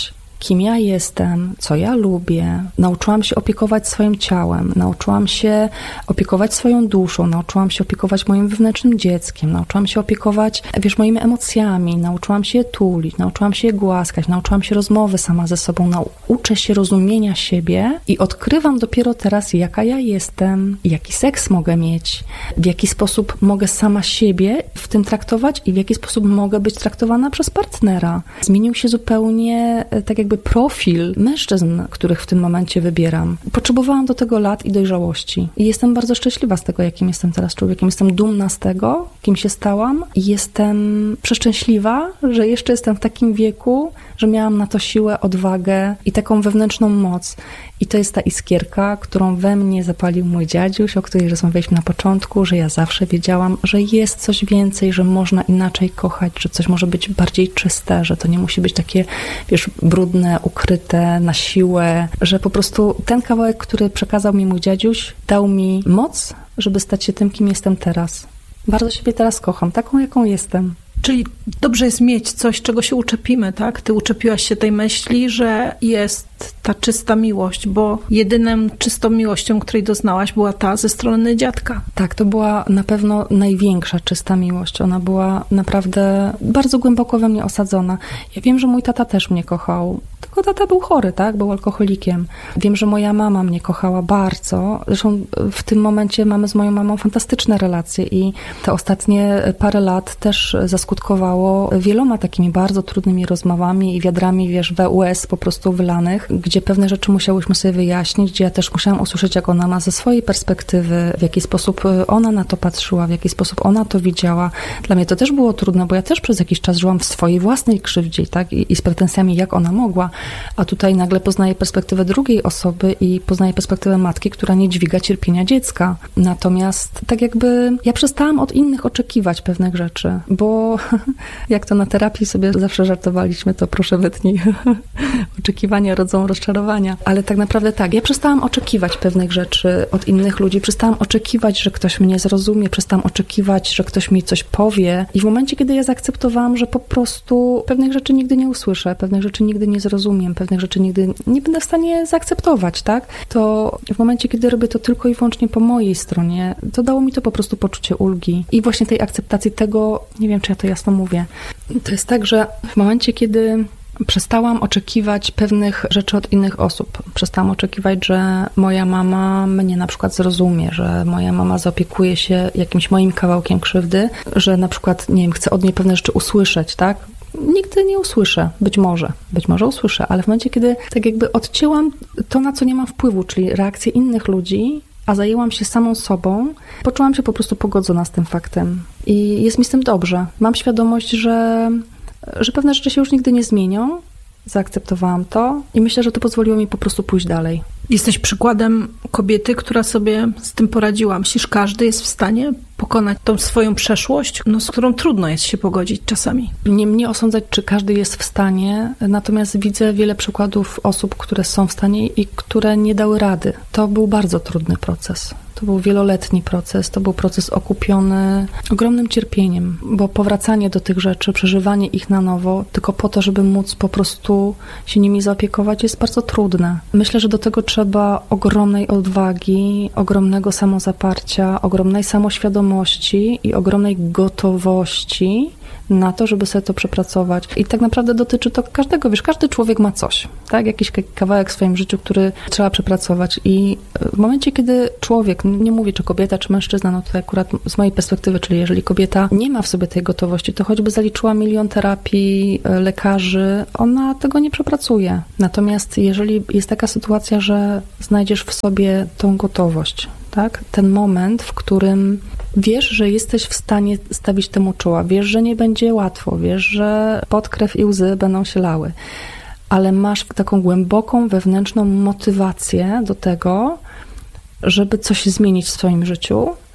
kim ja jestem, co ja lubię. Nauczyłam się opiekować swoim ciałem, nauczyłam się opiekować swoją duszą, nauczyłam się opiekować moim wewnętrznym dzieckiem, nauczyłam się opiekować, wiesz, moimi emocjami, nauczyłam się je tulić, nauczyłam się je głaskać, nauczyłam się rozmowy sama ze sobą, nauczę się rozumienia siebie i odkrywam dopiero teraz, jaka ja jestem, jaki seks mogę mieć, w jaki sposób mogę sama siebie w tym traktować i w jaki sposób mogę być traktowana przez partnera. Zmienił się zupełnie tak jakby profil mężczyzn, których w tym momencie wybieram. Potrzebowałam do tego lat i dojrzałości. I jestem bardzo szczęśliwa z tego, jakim jestem teraz człowiekiem. Jestem dumna z tego, kim się stałam. I jestem przeszczęśliwa, że jeszcze jestem w takim wieku, że miałam na to siłę, odwagę i taką wewnętrzną moc. I to jest ta iskierka, którą we mnie zapalił mój dziadziuś, o której rozmawialiśmy na początku, że ja zawsze wiedziałam, że jest coś więcej, że można inaczej kochać, że coś może być bardziej czyste, że to nie musi być takie, wiesz, brudne, ukryte, na siłę, że po prostu ten kawałek, który przekazał mi mój dziadziuś, dał mi moc, żeby stać się tym, kim jestem teraz. Bardzo siebie teraz kocham, taką, jaką jestem. Czyli dobrze jest mieć coś, czego się uczepimy, tak? Ty uczepiłaś się tej myśli, że jest ta czysta miłość, bo jedyną czystą miłością, której doznałaś, była ta ze strony dziadka. Tak, to była na pewno największa czysta miłość. Ona była naprawdę bardzo głęboko we mnie osadzona. Ja wiem, że mój tata też mnie kochał. Tylko tata był chory, tak? Był alkoholikiem. Wiem, że moja mama mnie kochała bardzo. Zresztą w tym momencie mamy z moją mamą fantastyczne relacje i te ostatnie parę lat też zaskutkowało wieloma takimi bardzo trudnymi rozmowami i wiadrami, wiesz, we łez po prostu wylanych, gdzie pewne rzeczy musiałyśmy sobie wyjaśnić, gdzie ja też musiałam usłyszeć, jak ona ma ze swojej perspektywy, w jaki sposób ona na to patrzyła, w jaki sposób ona to widziała. Dla mnie to też było trudne, bo ja też przez jakiś czas żyłam w swojej własnej krzywdzie, tak? I, i z pretensjami, jak ona mogła. A tutaj nagle poznaję perspektywę drugiej osoby i poznaję perspektywę matki, która nie dźwiga cierpienia dziecka. Natomiast tak jakby ja przestałam od innych oczekiwać pewnych rzeczy, bo jak to na terapii sobie zawsze żartowaliśmy, to proszę wytnij. Oczekiwania rodzą rozczarowania. Ale tak naprawdę tak, ja przestałam oczekiwać pewnych rzeczy od innych ludzi, przestałam oczekiwać, że ktoś mnie zrozumie, przestałam oczekiwać, że ktoś mi coś powie. I w momencie, kiedy ja zaakceptowałam, że po prostu pewnych rzeczy nigdy nie usłyszę, pewnych rzeczy nigdy nie zrozumiem, pewnych rzeczy nigdy nie będę w stanie zaakceptować, tak? To w momencie, kiedy robię to tylko i wyłącznie po mojej stronie, to dało mi to po prostu poczucie ulgi. I właśnie tej akceptacji tego, nie wiem, czy ja to jasno mówię, to jest tak, że w momencie, kiedy przestałam oczekiwać pewnych rzeczy od innych osób. Przestałam oczekiwać, że moja mama mnie na przykład zrozumie, że moja mama zaopiekuje się jakimś moim kawałkiem krzywdy, że na przykład, nie wiem, chcę od niej pewne rzeczy usłyszeć, tak? Nigdy nie usłyszę, być może, być może usłyszę, ale w momencie, kiedy tak jakby odcięłam to, na co nie mam wpływu, czyli reakcje innych ludzi, a zajęłam się samą sobą, poczułam się po prostu pogodzona z tym faktem. I jest mi z tym dobrze. Mam świadomość, że że pewne rzeczy się już nigdy nie zmienią. Zaakceptowałam to i myślę, że to pozwoliło mi po prostu pójść dalej. Jesteś przykładem kobiety, która sobie z tym poradziła. Myślisz, każdy jest w stanie pokonać tą swoją przeszłość, no, z którą trudno jest się pogodzić czasami? Nie mnie osądzać, czy każdy jest w stanie, natomiast widzę wiele przykładów osób, które są w stanie i które nie dały rady. To był bardzo trudny proces. To był wieloletni proces, to był proces okupiony ogromnym cierpieniem, bo powracanie do tych rzeczy, przeżywanie ich na nowo, tylko po to, żeby móc po prostu się nimi zaopiekować, jest bardzo trudne. Myślę, że do tego trzeba ogromnej odwagi, ogromnego samozaparcia, ogromnej samoświadomości i ogromnej gotowości na to, żeby sobie to przepracować. I tak naprawdę dotyczy to każdego, wiesz, każdy człowiek ma coś, tak? Jakiś kawałek w swoim życiu, który trzeba przepracować. I w momencie, kiedy człowiek, nie mówię czy kobieta, czy mężczyzna, no to akurat z mojej perspektywy, czyli jeżeli kobieta nie ma w sobie tej gotowości, to choćby zaliczyła milion terapii, lekarzy, ona tego nie przepracuje. Natomiast jeżeli jest taka sytuacja, że znajdziesz w sobie tą gotowość, tak? Ten moment, w którym wiesz, że jesteś w stanie stawić temu czoła, wiesz, że nie będzie łatwo, wiesz, że pot, krew i łzy będą się lały, ale masz taką głęboką, wewnętrzną motywację do tego, żeby coś zmienić w swoim życiu,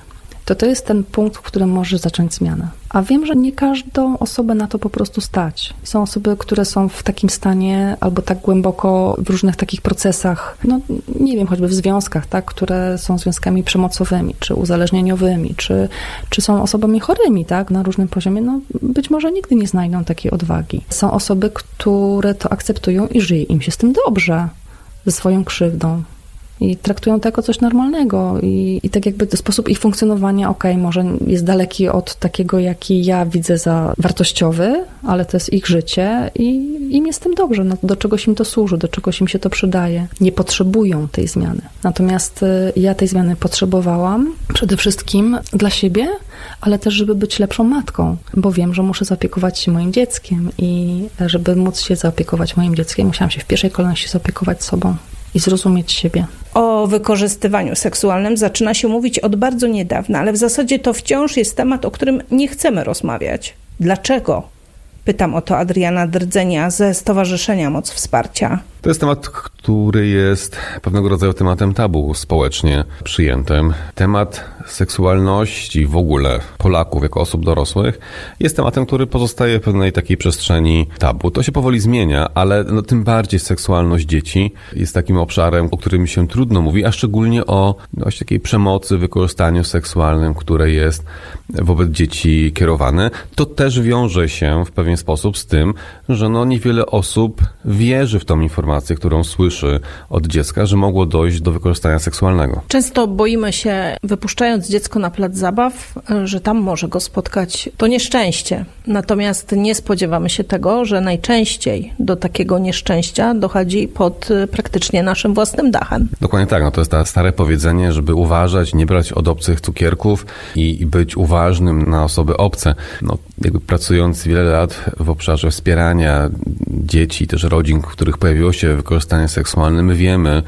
to to jest ten punkt, w którym możesz zacząć zmianę. A wiem, że nie każdą osobę na to po prostu stać. Są osoby, które są w takim stanie albo tak głęboko w różnych takich procesach, no nie wiem, choćby w związkach, tak, które są związkami przemocowymi, czy uzależnieniowymi, czy, czy są osobami chorymi, tak, na różnym poziomie, no być może nigdy nie znajdą takiej odwagi. Są osoby, które to akceptują i żyje im się z tym dobrze, ze swoją krzywdą. I traktują to jako coś normalnego i, i tak jakby sposób ich funkcjonowania, okej, okay, może jest daleki od takiego, jaki ja widzę za wartościowy, ale to jest ich życie i im jest z tym dobrze, no, do czegoś im to służy, do czegoś im się to przydaje. Nie potrzebują tej zmiany. Natomiast ja tej zmiany potrzebowałam przede wszystkim dla siebie, ale też, żeby być lepszą matką, bo wiem, że muszę zaopiekować się moim dzieckiem i żeby móc się zaopiekować moim dzieckiem, musiałam się w pierwszej kolejności zaopiekować sobą i zrozumieć siebie. O wykorzystywaniu seksualnym zaczyna się mówić od bardzo niedawna, ale w zasadzie to wciąż jest temat, o którym nie chcemy rozmawiać. Dlaczego? Pytam o to Adriana Drdzenia ze Stowarzyszenia Moc Wsparcia. To jest temat, który jest pewnego rodzaju tematem tabu społecznie przyjętym. Temat seksualności w ogóle Polaków jako osób dorosłych jest tematem, który pozostaje w pewnej takiej przestrzeni tabu. To się powoli zmienia, ale no, tym bardziej seksualność dzieci jest takim obszarem, o którym się trudno mówi, a szczególnie o właśnie takiej przemocy, wykorzystaniu seksualnym, które jest wobec dzieci kierowane. To też wiąże się w pewien sposób z tym, że no niewiele osób wierzy w tą informację, którą słyszy od dziecka, że mogło dojść do wykorzystania seksualnego. Często boimy się, wypuszczając dziecko na plac zabaw, że tam może go spotkać to nieszczęście. Natomiast nie spodziewamy się tego, że najczęściej do takiego nieszczęścia dochodzi pod praktycznie naszym własnym dachem. Dokładnie tak. No to jest to stare powiedzenie, żeby uważać, nie brać od obcych cukierków i, i być uważnym na osoby obce. No, jakby pracując wiele lat w obszarze wspierania dzieci, też rodzin, w których pojawiło się wykorzystanie seksualne, my wiemy,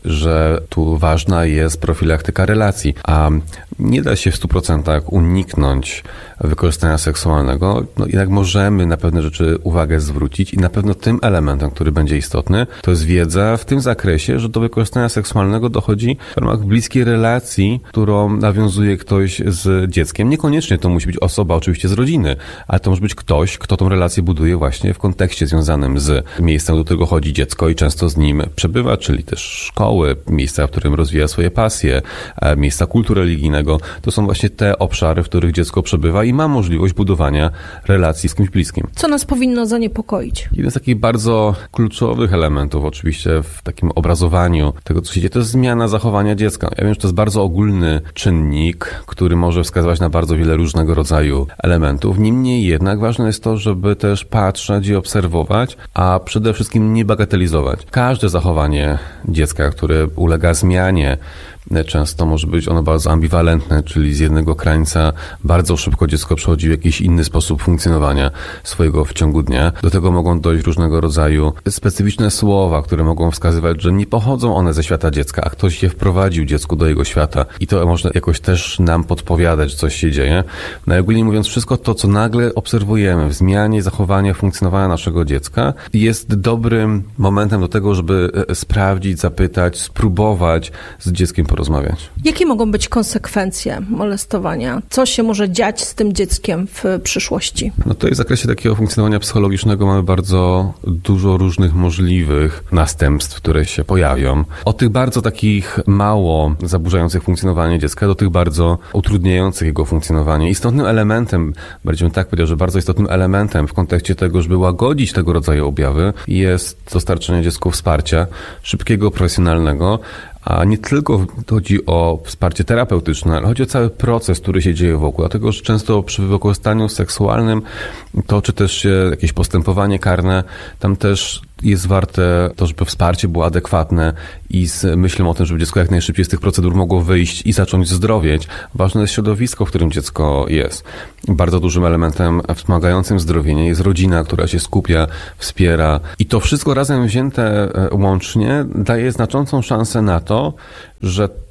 że tu ważna jest profilaktyka relacji, a nie da się w stu procentach uniknąć wykorzystania seksualnego, no jednak możemy na pewne rzeczy uwagę zwrócić i na pewno tym elementem, który będzie istotny, to jest wiedza w tym zakresie, że do wykorzystania seksualnego dochodzi w ramach bliskiej relacji, którą nawiązuje ktoś z dzieckiem. Niekoniecznie to musi być osoba oczywiście z rodziny, ale to może być ktoś, kto tą relację buduje właśnie w kontekście związanym z miejscem, do którego chodzi dziecko i często z nim przebywa, czyli też szkoły, miejsca, w którym rozwija swoje pasje, miejsca kultu religijnego. To są właśnie te obszary, w których dziecko przebywa i ma możliwość budowania relacji z kimś bliskim. Co nas powinno zaniepokoić? Jeden z takich bardzo kluczowych elementów oczywiście w takim obrazowaniu tego, co się dzieje, to jest zmiana zachowania dziecka. Ja wiem, że to jest bardzo ogólny czynnik, który może wskazywać na bardzo wiele różnego rodzaju elementów. Niemniej jednak ważne jest to, żeby też patrzeć i obserwować, a przede wszystkim nie bagatelizować. Każde zachowanie dziecka, które ulega zmianie, często może być ono bardzo ambiwalentne, czyli z jednego krańca bardzo szybko dziecko przechodzi w jakiś inny sposób funkcjonowania swojego w ciągu dnia. Do tego mogą dojść różnego rodzaju specyficzne słowa, które mogą wskazywać, że nie pochodzą one ze świata dziecka, a ktoś je wprowadził dziecku do jego świata i to może jakoś też nam podpowiadać, że coś się dzieje. No i ogólnie mówiąc, wszystko to, co nagle obserwujemy w zmianie zachowania, funkcjonowania naszego dziecka, jest dobrym momentem do tego, żeby sprawdzić, zapytać, spróbować z dzieckiem porozmawiać. Jakie mogą być konsekwencje molestowania? Co się może dziać z tym dzieckiem w przyszłości? No to w zakresie takiego funkcjonowania psychologicznego mamy bardzo dużo różnych możliwych następstw, które się pojawią. Od tych bardzo takich mało zaburzających funkcjonowanie dziecka do tych bardzo utrudniających jego funkcjonowanie. Istotnym elementem, bardziej bym tak powiedział, że bardzo istotnym elementem w kontekście tego, żeby łagodzić tego rodzaju objawy jest dostarczenie dziecku wsparcia szybkiego, profesjonalnego, a nie tylko chodzi o wsparcie terapeutyczne, ale chodzi o cały proces, który się dzieje wokół. Dlatego, że często przy wykorzystaniu seksualnym toczy też się jakieś postępowanie karne. Tam też jest warte to, żeby wsparcie było adekwatne i z myślą o tym, żeby dziecko jak najszybciej z tych procedur mogło wyjść i zacząć zdrowieć. Ważne jest środowisko, w którym dziecko jest. Bardzo dużym elementem wspomagającym zdrowienie jest rodzina, która się skupia, wspiera i to wszystko razem wzięte łącznie daje znaczącą szansę na to, że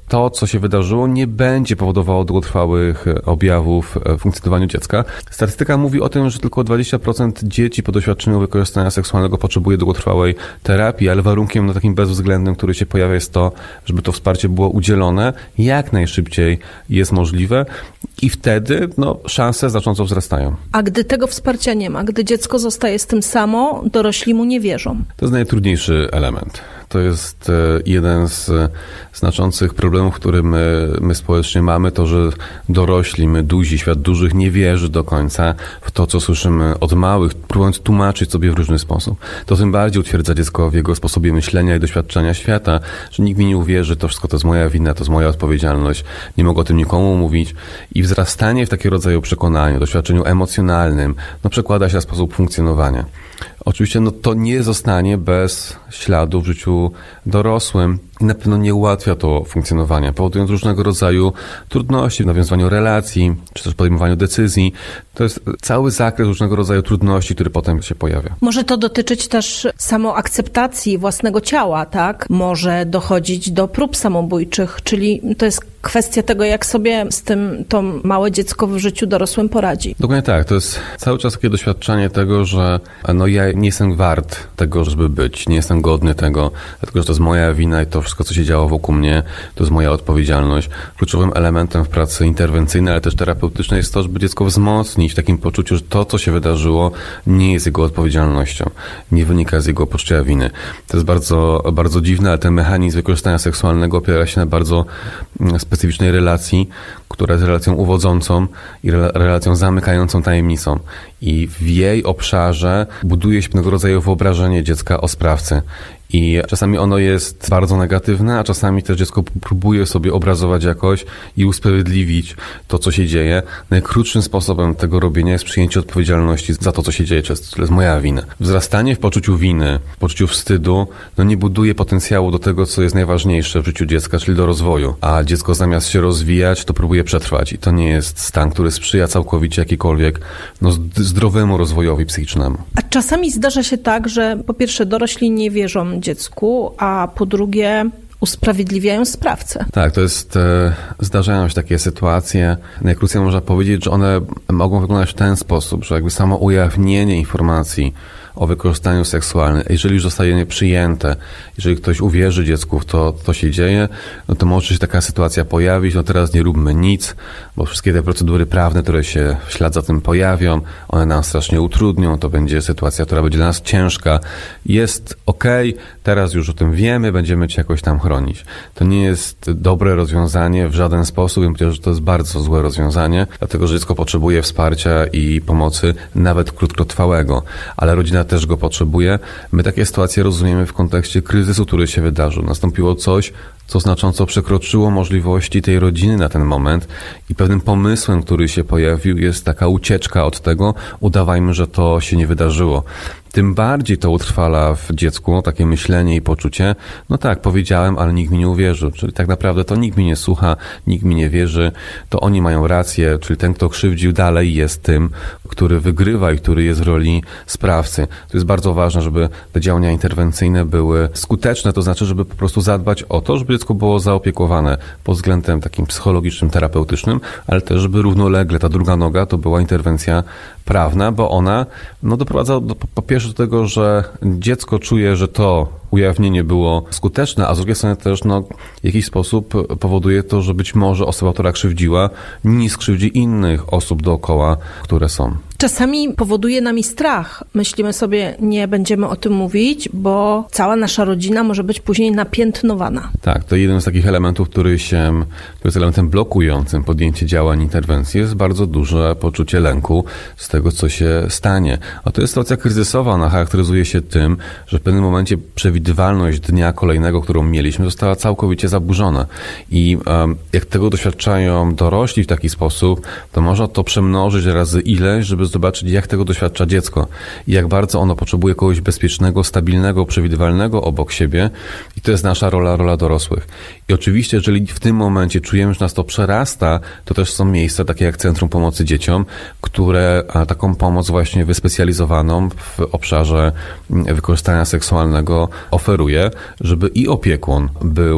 to, co się wydarzyło, nie będzie powodowało długotrwałych objawów w funkcjonowaniu dziecka. Statystyka mówi o tym, że tylko dwadzieścia procent dzieci po doświadczeniu wykorzystania seksualnego potrzebuje długotrwałej terapii, ale warunkiem no, takim bezwzględnym, który się pojawia, jest to, żeby to wsparcie było udzielone jak najszybciej jest możliwe i wtedy no, szanse znacząco wzrastają. A gdy tego wsparcia nie ma, gdy dziecko zostaje z tym samo, dorośli mu nie wierzą. To jest najtrudniejszy element. To jest jeden z znaczących problemów, który my, my społecznie mamy, to, że dorośli, my duzi, świat dużych nie wierzy do końca w to, co słyszymy od małych, próbując tłumaczyć sobie w różny sposób. To tym bardziej utwierdza dziecko w jego sposobie myślenia i doświadczenia świata, że nikt mi nie uwierzy, to wszystko to jest moja wina, to jest moja odpowiedzialność, nie mogę o tym nikomu mówić. I wzrastanie w takiego rodzaju przekonaniu, doświadczeniu emocjonalnym, no przekłada się na sposób funkcjonowania. Oczywiście no, to nie zostanie bez śladu w życiu dorosłym i na pewno nie ułatwia to funkcjonowania, powodując różnego rodzaju trudności w nawiązaniu relacji, czy też podejmowaniu decyzji. To jest cały zakres różnego rodzaju trudności, który potem się pojawia. Może to dotyczyć też samoakceptacji własnego ciała, tak? Może dochodzić do prób samobójczych, czyli to jest kwestia tego, jak sobie z tym to małe dziecko w życiu dorosłym poradzi. Dokładnie tak. To jest cały czas takie doświadczenie tego, że no ja nie jestem wart tego, żeby być, nie jestem godny tego, dlatego że to jest moja wina i to wszystko, co się działo wokół mnie, to jest moja odpowiedzialność. Kluczowym elementem w pracy interwencyjnej, ale też terapeutycznej jest to, żeby dziecko wzmocnić w takim poczuciu, że to, co się wydarzyło, nie jest jego odpowiedzialnością, nie wynika z jego poczucia winy. To jest bardzo, bardzo dziwne, ale ten mechanizm wykorzystania seksualnego opiera się na bardzo specyficznej relacji, która jest relacją uwodzącą i relacją zamykającą tajemnicą. I w jej obszarze buduje się pewnego rodzaju wyobrażenie dziecka o sprawcy. I czasami ono jest bardzo negatywne, a czasami też dziecko próbuje sobie obrazować jakoś i usprawiedliwić to, co się dzieje. Najkrótszym sposobem tego robienia jest przyjęcie odpowiedzialności za to, co się dzieje, to jest moja wina. Wzrastanie w poczuciu winy, w poczuciu wstydu, no nie buduje potencjału do tego, co jest najważniejsze w życiu dziecka, czyli do rozwoju. A dziecko zamiast się rozwijać, to próbuje przetrwać. I to nie jest stan, który sprzyja całkowicie jakikolwiek no, zdrowemu rozwojowi psychicznemu. A czasami zdarza się tak, że po pierwsze dorośli nie wierzą dziecku, a po drugie usprawiedliwiają sprawcę. Tak, to jest, e, zdarzają się takie sytuacje. Najkrócej można powiedzieć, że one mogą wyglądać w ten sposób, że jakby samo ujawnienie informacji o wykorzystaniu seksualnym, jeżeli już zostaje nieprzyjęte, jeżeli ktoś uwierzy dziecku w to, co się dzieje, no to może się taka sytuacja pojawić, no teraz nie róbmy nic, bo wszystkie te procedury prawne, które się w ślad za tym pojawią, one nam strasznie utrudnią, to będzie sytuacja, która będzie dla nas ciężka. Jest okej, okay, teraz już o tym wiemy, będziemy cię jakoś tam chronić. To nie jest dobre rozwiązanie w żaden sposób, bym powiedział, że to jest bardzo złe rozwiązanie, dlatego że dziecko potrzebuje wsparcia i pomocy, nawet krótkotrwałego, ale rodzina też go potrzebuje. My takie sytuacje rozumiemy w kontekście kryzysu, który się wydarzył. Nastąpiło coś, co znacząco przekroczyło możliwości tej rodziny na ten moment i pewnym pomysłem, który się pojawił, jest taka ucieczka od tego, udawajmy, że to się nie wydarzyło. Tym bardziej to utrwala w dziecku takie myślenie i poczucie, no tak, powiedziałem, ale nikt mi nie uwierzył. Czyli tak naprawdę to nikt mi nie słucha, nikt mi nie wierzy, to oni mają rację, czyli ten, kto krzywdził, dalej jest tym, który wygrywa i który jest w roli sprawcy. To jest bardzo ważne, żeby te działania interwencyjne były skuteczne, to znaczy, żeby po prostu zadbać o to, żeby dziecko było zaopiekowane pod względem takim psychologicznym, terapeutycznym, ale też, żeby równolegle ta druga noga to była interwencja prawna, bo ona no, doprowadza do, po pierwsze do tego, że dziecko czuje, że to ujawnienie było skuteczne, a z drugiej strony też no, w jakiś sposób powoduje to, że być może osoba, która krzywdziła, nie skrzywdzi innych osób dookoła, które są. Czasami powoduje nami strach. Myślimy sobie, nie będziemy o tym mówić, bo cała nasza rodzina może być później napiętnowana. Tak, to jeden z takich elementów, który się, który jest elementem blokującym podjęcie działań, interwencji, jest bardzo duże poczucie lęku z tego, co się stanie. A to jest sytuacja kryzysowa, ona charakteryzuje się tym, że w pewnym momencie przewidywalność dnia kolejnego, którą mieliśmy, została całkowicie zaburzona. I um, jak tego doświadczają dorośli w taki sposób, to można to przemnożyć razy ileś, żeby zobaczyć, jak tego doświadcza dziecko i jak bardzo ono potrzebuje kogoś bezpiecznego, stabilnego, przewidywalnego obok siebie i to jest nasza rola, rola dorosłych. I oczywiście, jeżeli w tym momencie czujemy, że nas to przerasta, to też są miejsca takie jak Centrum Pomocy Dzieciom, które taką pomoc właśnie wyspecjalizowaną w obszarze wykorzystania seksualnego oferuje, żeby i opiekun był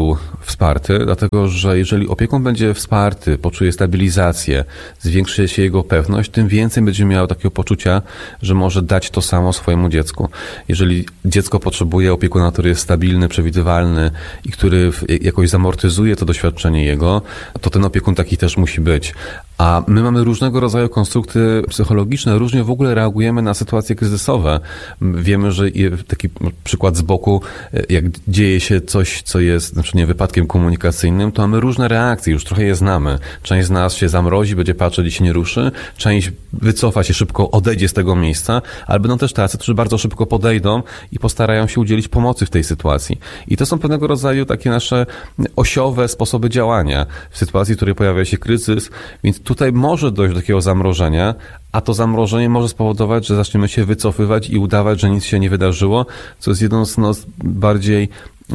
wsparty, dlatego że jeżeli opiekun będzie wsparty, poczuje stabilizację, zwiększy się jego pewność, tym więcej będzie miał takiego poczucia, że może dać to samo swojemu dziecku. Jeżeli dziecko potrzebuje opiekuna, który jest stabilny, przewidywalny i który jakoś zamortyzuje to doświadczenie jego, to ten opiekun taki też musi być. A my mamy różnego rodzaju konstrukty psychologiczne, różnie w ogóle reagujemy na sytuacje kryzysowe. Wiemy, że taki przykład z boku, jak dzieje się coś, co jest znaczy nie wypadkiem komunikacyjnym, to mamy różne reakcje, już trochę je znamy. Część z nas się zamrozi, będzie patrzeć i się nie ruszy, część wycofa się szybko, odejdzie z tego miejsca, ale będą też tacy, którzy bardzo szybko podejdą i postarają się udzielić pomocy w tej sytuacji. I to są pewnego rodzaju takie nasze osiowe sposoby działania w sytuacji, w której pojawia się kryzys, więc tutaj może dojść do takiego zamrożenia, a to zamrożenie może spowodować, że zaczniemy się wycofywać i udawać, że nic się nie wydarzyło, co jest jedną z no, bardziej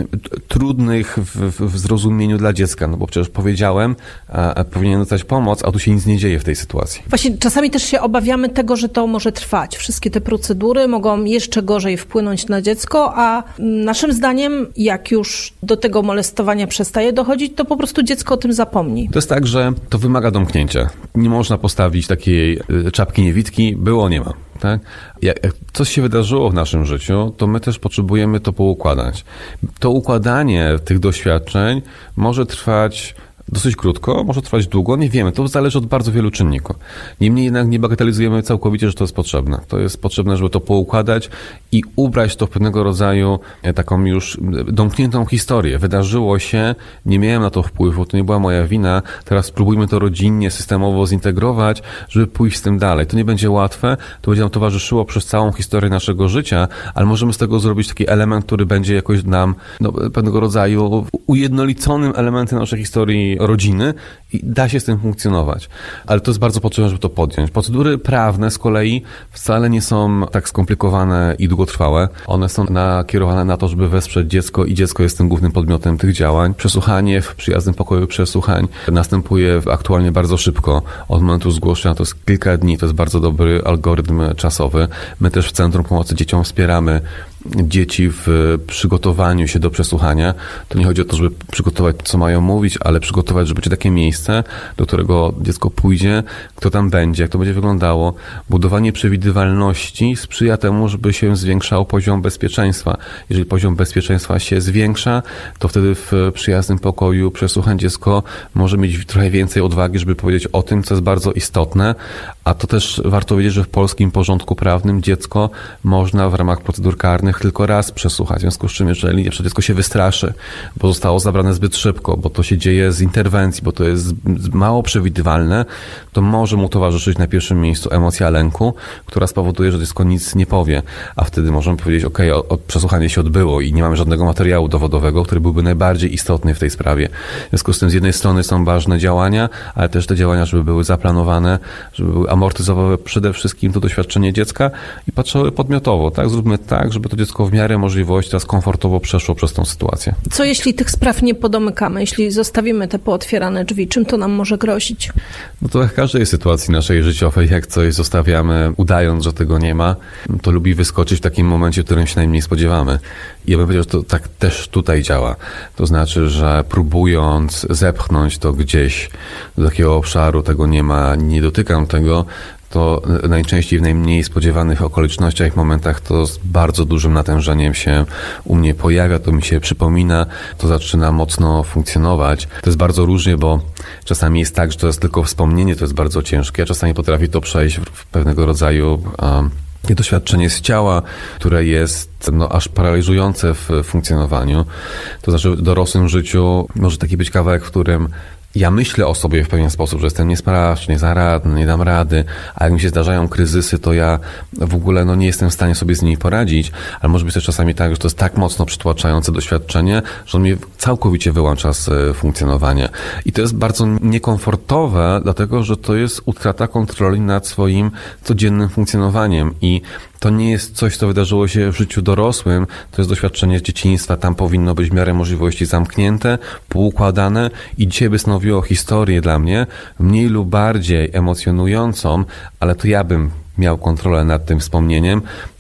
trudnych w, w zrozumieniu dla dziecka, no bo przecież powiedziałem, a, a powinien dostać pomoc, a tu się nic nie dzieje w tej sytuacji. Właśnie czasami też się obawiamy tego, że to może trwać. Wszystkie te procedury mogą jeszcze gorzej wpłynąć na dziecko, a naszym zdaniem, jak już do tego molestowania przestaje dochodzić, to po prostu dziecko o tym zapomni. To jest tak, że to wymaga domknięcia. Nie można postawić takiej czapki niewidki, było, nie ma. Tak? Jak coś się wydarzyło w naszym życiu, to my też potrzebujemy to poukładać. To układanie tych doświadczeń może trwać dosyć krótko, może trwać długo, nie wiemy, to zależy od bardzo wielu czynników. Niemniej jednak nie bagatelizujemy całkowicie, że to jest potrzebne. To jest potrzebne, żeby to poukładać i ubrać to w pewnego rodzaju taką już domkniętą historię. Wydarzyło się, nie miałem na to wpływu, to nie była moja wina, teraz spróbujmy to rodzinnie, systemowo zintegrować, żeby pójść z tym dalej. To nie będzie łatwe, to będzie nam towarzyszyło przez całą historię naszego życia, ale możemy z tego zrobić taki element, który będzie jakoś nam no, pewnego rodzaju ujednoliconym elementem naszej historii rodziny i da się z tym funkcjonować. Ale to jest bardzo potrzebne, żeby to podjąć. Procedury prawne z kolei wcale nie są tak skomplikowane i długotrwałe. One są nakierowane na to, żeby wesprzeć dziecko i dziecko jest tym głównym podmiotem tych działań. Przesłuchanie w przyjaznym pokoju przesłuchań następuje aktualnie bardzo szybko. Od momentu zgłoszenia to jest kilka dni, to jest bardzo dobry algorytm czasowy. My też w Centrum Pomocy Dzieciom wspieramy dzieci w przygotowaniu się do przesłuchania. To nie chodzi o to, żeby przygotować, co mają mówić, ale przygotować, żeby będzie takie miejsce, do którego dziecko pójdzie, kto tam będzie, jak to będzie wyglądało. Budowanie przewidywalności sprzyja temu, żeby się zwiększał poziom bezpieczeństwa. Jeżeli poziom bezpieczeństwa się zwiększa, to wtedy w przyjaznym pokoju przesłuchań dziecko może mieć trochę więcej odwagi, żeby powiedzieć o tym, co jest bardzo istotne, a to też warto wiedzieć, że w polskim porządku prawnym dziecko można w ramach procedur karnych tylko raz przesłuchać. W związku z czym, jeżeli na przykład dziecko się wystraszy, bo zostało zabrane zbyt szybko, bo to się dzieje z interwencji, bo to jest mało przewidywalne, to może mu towarzyszyć na pierwszym miejscu emocja lęku, która spowoduje, że dziecko nic nie powie. A wtedy możemy powiedzieć, ok, przesłuchanie się odbyło i nie mamy żadnego materiału dowodowego, który byłby najbardziej istotny w tej sprawie. W związku z tym z jednej strony są ważne działania, ale też te działania, żeby były zaplanowane, żeby były amortyzowały przede wszystkim to doświadczenie dziecka i patrzyły podmiotowo. Tak? Zróbmy tak, żeby to dziecko w miarę możliwości teraz komfortowo przeszło przez tą sytuację. Co jeśli tych spraw nie podomykamy? Jeśli zostawimy te pootwierane drzwi, czym to nam może grozić? No to jak w każdej sytuacji naszej życiowej, jak coś zostawiamy, udając, że tego nie ma, to lubi wyskoczyć w takim momencie, w którym się najmniej spodziewamy. I ja bym powiedział, że to tak też tutaj działa. To znaczy, że próbując zepchnąć to gdzieś do takiego obszaru, tego nie ma, nie dotykam tego, to najczęściej w najmniej spodziewanych okolicznościach, momentach to z bardzo dużym natężeniem się u mnie pojawia, to mi się przypomina, to zaczyna mocno funkcjonować. To jest bardzo różnie, bo czasami jest tak, że to jest tylko wspomnienie, to jest bardzo ciężkie, a czasami potrafi to przejść w pewnego rodzaju um, doświadczenie z ciała, które jest no, aż paraliżujące w funkcjonowaniu. To znaczy w dorosłym życiu może taki być kawałek, w którym ja myślę o sobie w pewien sposób, że jestem niesprawczy, niezaradny, nie dam rady, a jak mi się zdarzają kryzysy, to ja w ogóle no, nie jestem w stanie sobie z nimi poradzić, ale może być też czasami tak, że to jest tak mocno przytłaczające doświadczenie, że on mnie całkowicie wyłącza z funkcjonowania. I to jest bardzo niekomfortowe, dlatego że to jest utrata kontroli nad swoim codziennym funkcjonowaniem i to nie jest coś, co wydarzyło się w życiu dorosłym, to jest doświadczenie z dzieciństwa, tam powinno być w miarę możliwości zamknięte, poukładane i dzisiaj by stanowiło historię dla mnie, mniej lub bardziej emocjonującą, ale to ja bym miał kontrolę nad tym wspomnieniem,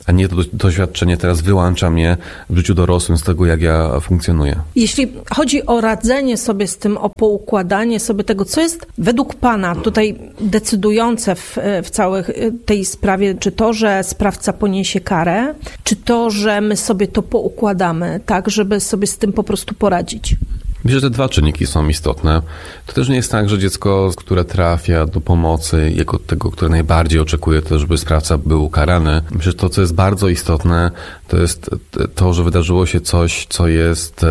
a nie to doświadczenie teraz wyłącza mnie w życiu dorosłym z tego, jak ja funkcjonuję. Jeśli chodzi o radzenie sobie z tym, o poukładanie sobie tego, co jest według Pana tutaj decydujące w, w całej tej sprawie, czy to, że sprawca poniesie karę, czy to, że my sobie to poukładamy, tak, żeby sobie z tym po prostu poradzić? Myślę, że te dwa czynniki są istotne. To też nie jest tak, że dziecko, które trafia do pomocy, jako tego, które najbardziej oczekuje, to żeby sprawca był ukarany. Myślę, że to, co jest bardzo istotne, to jest to, że wydarzyło się coś, co jest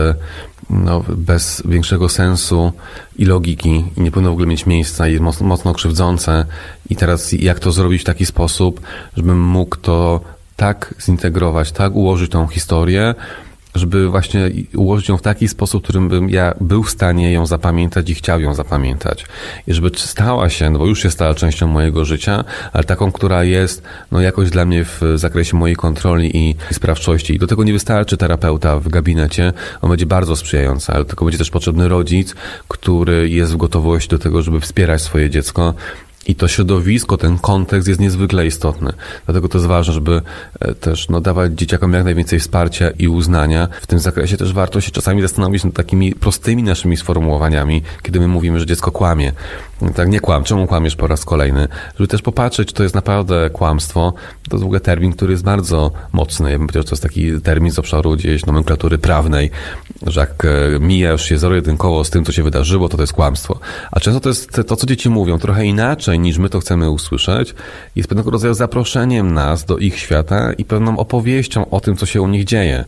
no, bez większego sensu i logiki i nie powinno w ogóle mieć miejsca i jest mocno, mocno krzywdzące. I teraz jak to zrobić w taki sposób, żebym mógł to tak zintegrować, tak ułożyć tą historię, żeby właśnie ułożyć ją w taki sposób, w którym bym ja był w stanie ją zapamiętać i chciał ją zapamiętać. I żeby stała się, no bo już się stała częścią mojego życia, ale taką, która jest no jakoś dla mnie w zakresie mojej kontroli i sprawczości. I do tego nie wystarczy terapeuta w gabinecie, on będzie bardzo sprzyjający, ale tylko będzie też potrzebny rodzic, który jest w gotowości do tego, żeby wspierać swoje dziecko. I to środowisko, ten kontekst jest niezwykle istotny. Dlatego to jest ważne, żeby też no, dawać dzieciakom jak najwięcej wsparcia i uznania. W tym zakresie też warto się czasami zastanowić nad takimi prostymi naszymi sformułowaniami, kiedy my mówimy, że dziecko kłamie. Tak, nie kłam, czemu kłamiesz po raz kolejny? Żeby też popatrzeć, czy to jest naprawdę kłamstwo. To jest w ogóle termin, który jest bardzo mocny. Ja bym powiedział, że to jest taki termin z obszaru gdzieś nomenklatury prawnej, że jak mijasz się zero-jedynkowo z tym, co się wydarzyło, to to jest kłamstwo. A często to jest to, co dzieci mówią, trochę inaczej niż my to chcemy usłyszeć, jest pewnego rodzaju zaproszeniem nas do ich świata i pewną opowieścią o tym, co się u nich dzieje.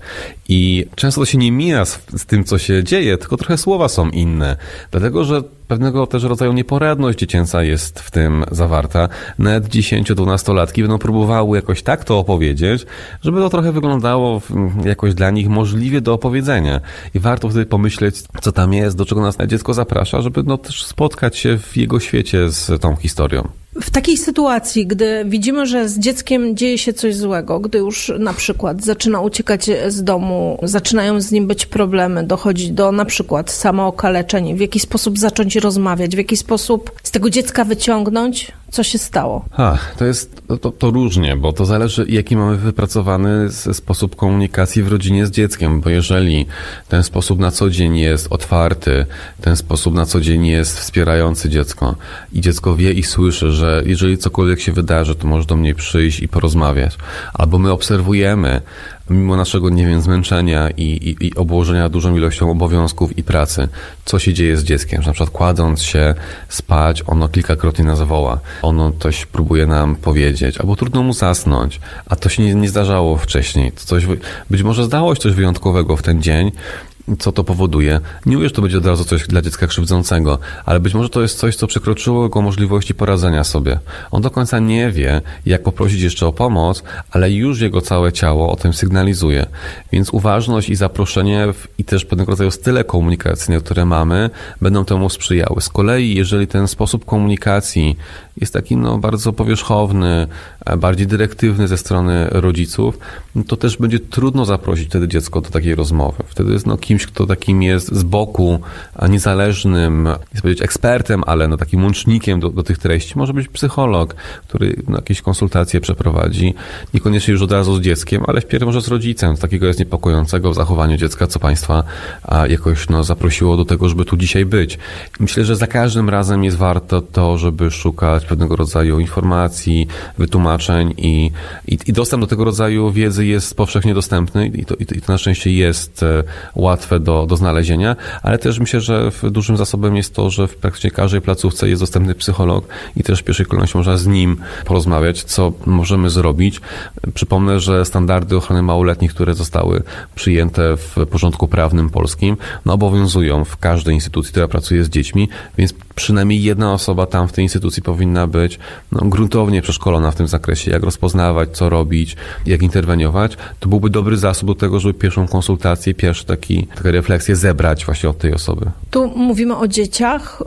I często to się nie mija z, z tym, co się dzieje, tylko trochę słowa są inne. Dlatego, że pewnego też rodzaju nieporadność dziecięca jest w tym zawarta. Nawet dziesięcio-dwunastolatki będą próbowały jakoś tak to opowiedzieć, żeby to trochę wyglądało jakoś dla nich możliwie do opowiedzenia. I warto wtedy pomyśleć, co tam jest, do czego nas dziecko zaprasza, żeby no też spotkać się w jego świecie z tą historią. W takiej sytuacji, gdy widzimy, że z dzieckiem dzieje się coś złego, gdy już na przykład zaczyna uciekać z domu, zaczynają z nim być problemy, dochodzi do na przykład samookaleczenia, w jaki sposób zacząć rozmawiać, w jaki sposób z tego dziecka wyciągnąć, co się stało? Ha, to jest to, to różnie, bo to zależy, jaki mamy wypracowany sposób komunikacji w rodzinie z dzieckiem, bo jeżeli ten sposób na co dzień jest otwarty, ten sposób na co dzień jest wspierający dziecko i dziecko wie i słyszy, że jeżeli cokolwiek się wydarzy, to może do mnie przyjść i porozmawiać. Albo my obserwujemy, mimo naszego, nie wiem, zmęczenia i, i, i obłożenia dużą ilością obowiązków i pracy, co się dzieje z dzieckiem, że na przykład kładąc się spać, ono kilkakrotnie nas woła, ono coś próbuje nam powiedzieć, albo trudno mu zasnąć, a to się nie, nie zdarzało wcześniej. To coś, być może zdało się coś wyjątkowego w ten dzień, co to powoduje. Nie mówię, że to będzie od razu coś dla dziecka krzywdzącego, ale być może to jest coś, co przekroczyło jego możliwości poradzenia sobie. On do końca nie wie, jak poprosić jeszcze o pomoc, ale już jego całe ciało o tym sygnalizuje. Więc uważność i zaproszenie i też pewnego rodzaju style komunikacyjne, które mamy, będą temu sprzyjały. Z kolei, jeżeli ten sposób komunikacji jest taki no, bardzo powierzchowny, bardziej dyrektywny ze strony rodziców, to też będzie trudno zaprosić wtedy dziecko do takiej rozmowy. Wtedy jest no, kimś, kto takim jest z boku, a niezależnym, nie chcę powiedzieć ekspertem, ale no, takim łącznikiem do, do tych treści. Może być psycholog, który no, jakieś konsultacje przeprowadzi, niekoniecznie już od razu z dzieckiem, ale wpierw może z rodzicem. Takiego jest niepokojącego w zachowaniu dziecka, co Państwa a, jakoś no, zaprosiło do tego, żeby tu dzisiaj być. Myślę, że za każdym razem jest warto to, żeby szukać pewnego rodzaju informacji, wytłumaczeń i, i, i dostęp do tego rodzaju wiedzy jest powszechnie dostępny i to, i to, i to na szczęście jest e, łatwe do, do znalezienia, ale też myślę, że dużym zasobem jest to, że w praktycznie każdej placówce jest dostępny psycholog i też w pierwszej kolejności można z nim porozmawiać, co możemy zrobić. Przypomnę, że standardy ochrony małoletnich, które zostały przyjęte w porządku prawnym polskim, no, obowiązują w każdej instytucji, która pracuje z dziećmi, więc przynajmniej jedna osoba tam w tej instytucji powinna być no, gruntownie przeszkolona w tym zakresie, jak rozpoznawać, co robić, jak interweniować. To byłby dobry zasób do tego, żeby pierwszą konsultację, pierwszą taki, taką refleksję zebrać właśnie od tej osoby. Tu mówimy o dzieciach,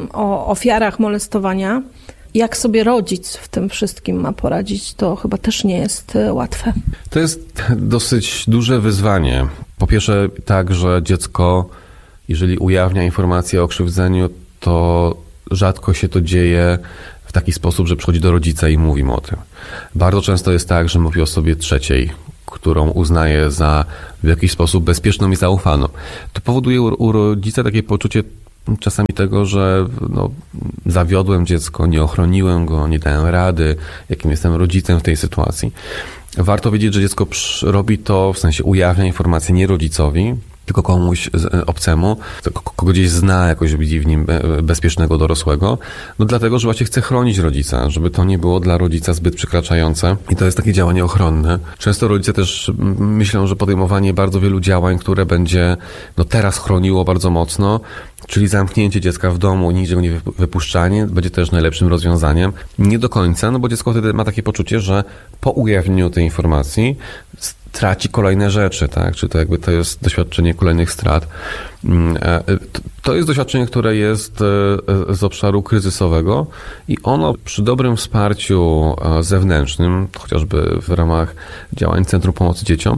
o ofiarach molestowania. Jak sobie rodzic w tym wszystkim ma poradzić, to chyba też nie jest łatwe. To jest dosyć duże wyzwanie. Po pierwsze tak, że dziecko, jeżeli ujawnia informacje o krzywdzeniu, to rzadko się to dzieje w taki sposób, że przychodzi do rodzica i mówi mu o tym. Bardzo często jest tak, że mówi o sobie trzeciej, którą uznaje za w jakiś sposób bezpieczną i zaufaną. To powoduje u, u rodzica takie poczucie czasami tego, że no, zawiodłem dziecko, nie ochroniłem go, nie dałem rady, jakim jestem rodzicem w tej sytuacji. Warto wiedzieć, że dziecko robi to, w sensie ujawnia informacje nie rodzicowi, tylko komuś obcemu, kogo gdzieś zna, jakoś widzi w nim bezpiecznego dorosłego, no dlatego, że właśnie chce chronić rodzica, żeby to nie było dla rodzica zbyt przekraczające i to jest takie działanie ochronne. Często rodzice też myślą, że podejmowanie bardzo wielu działań, które będzie no teraz chroniło bardzo mocno, czyli zamknięcie dziecka w domu i nigdzie go nie wypuszczanie, będzie też najlepszym rozwiązaniem. Nie do końca, no bo dziecko wtedy ma takie poczucie, że po ujawnieniu tej informacji traci kolejne rzeczy, tak? Czy to jakby to jest doświadczenie kolejnych strat. To jest doświadczenie, które jest z obszaru kryzysowego i ono przy dobrym wsparciu zewnętrznym, chociażby w ramach działań Centrum Pomocy Dzieciom,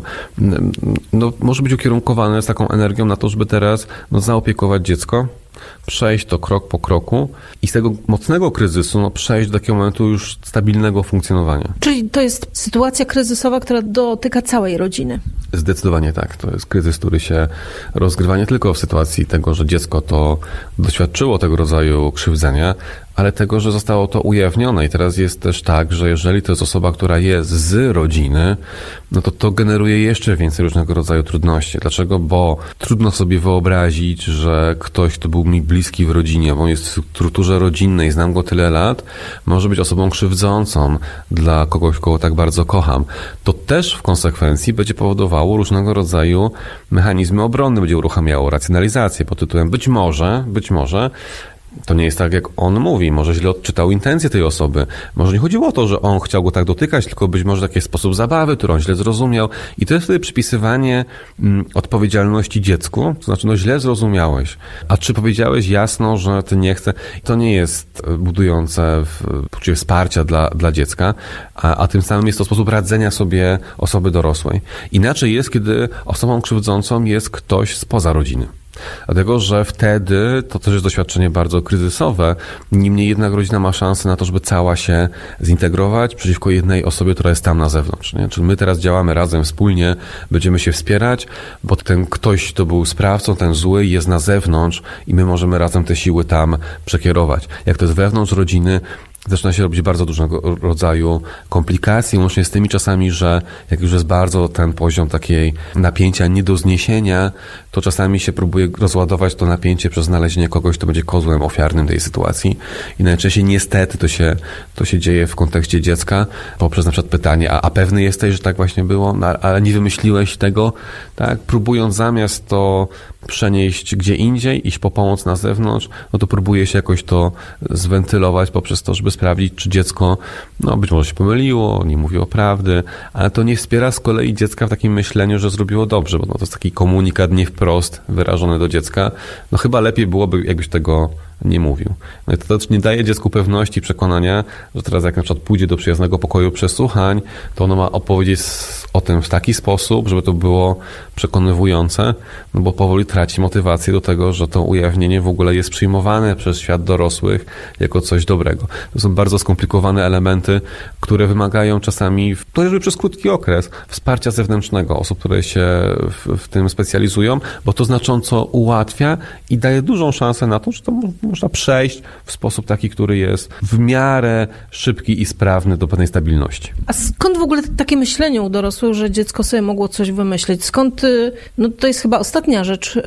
no, może być ukierunkowane z taką energią na to, żeby teraz no, zaopiekować dziecko, przejść to krok po kroku i z tego mocnego kryzysu no, przejść do takiego momentu już stabilnego funkcjonowania. Czyli to jest sytuacja kryzysowa, która dotyka całej rodziny. Zdecydowanie tak. To jest kryzys, który się rozgrywa nie tylko w sytuacji tego, że dziecko to doświadczyło tego rodzaju krzywdzenia, ale tego, że zostało to ujawnione i teraz jest też tak, że jeżeli to jest osoba, która jest z rodziny, no to to generuje jeszcze więcej różnego rodzaju trudności. Dlaczego? Bo trudno sobie wyobrazić, że ktoś, kto był mi bliski w rodzinie, bo on jest w strukturze rodzinnej, znam go tyle lat, może być osobą krzywdzącą dla kogoś, kogo tak bardzo kocham. To też w konsekwencji będzie powodowało różnego rodzaju mechanizmy obronne, będzie uruchamiało racjonalizację pod tytułem być może, być może to nie jest tak, jak on mówi. Może źle odczytał intencje tej osoby. Może nie chodziło o to, że on chciał go tak dotykać, tylko być może taki sposób zabawy, który on źle zrozumiał. I to jest wtedy przypisywanie mm, odpowiedzialności dziecku. To znaczy, no źle zrozumiałeś. A czy powiedziałeś jasno, że ty nie chcesz? To nie jest budujące w poczucie wsparcia dla, dla dziecka, a, a tym samym jest to sposób radzenia sobie osoby dorosłej. Inaczej jest, kiedy osobą krzywdzącą jest ktoś spoza rodziny. Dlatego, że wtedy, to też jest doświadczenie bardzo kryzysowe, niemniej jednak rodzina ma szansę na to, żeby cała się zintegrować przeciwko jednej osobie, która jest tam na zewnątrz. Nie? Czyli my teraz działamy razem, wspólnie, będziemy się wspierać, bo ten ktoś, kto był sprawcą, ten zły jest na zewnątrz i my możemy razem te siły tam przekierować. Jak to jest wewnątrz rodziny, zaczyna się robić bardzo dużego rodzaju komplikacji, łącznie z tymi czasami, że jak już jest bardzo ten poziom takiej napięcia nie do zniesienia, to czasami się próbuje rozładować to napięcie przez znalezienie kogoś, kto będzie kozłem ofiarnym tej sytuacji. I najczęściej niestety to się, to się dzieje w kontekście dziecka, poprzez na przykład pytanie, a, a pewny jesteś, że tak właśnie było, no, ale nie wymyśliłeś tego, tak? Próbując zamiast to przenieść gdzie indziej, iść po pomoc na zewnątrz, no to próbuje się jakoś to zwentylować poprzez to, żeby sprawdzić, czy dziecko, no być może się pomyliło, nie mówiło prawdy, ale to nie wspiera z kolei dziecka w takim myśleniu, że zrobiło dobrze, bo no to jest taki komunikat nie wprost wyrażony do dziecka. No chyba lepiej byłoby, jakbyś tego nie mówił. No i to też nie daje dziecku pewności, przekonania, że teraz jak na przykład pójdzie do przyjaznego pokoju przesłuchań, to ono ma opowiedzieć o tym w taki sposób, żeby to było przekonywujące, no bo powoli traci motywację do tego, że to ujawnienie w ogóle jest przyjmowane przez świat dorosłych jako coś dobrego. To są bardzo skomplikowane elementy, które wymagają czasami, chociażby przez krótki okres, wsparcia zewnętrznego osób, które się w, w tym specjalizują, bo to znacząco ułatwia i daje dużą szansę na to, że to można przejść w sposób taki, który jest w miarę szybki i sprawny do pewnej stabilności. A skąd w ogóle takie myślenie u dorosłych, że dziecko sobie mogło coś wymyślić? Skąd, no to jest chyba ostatnia rzecz,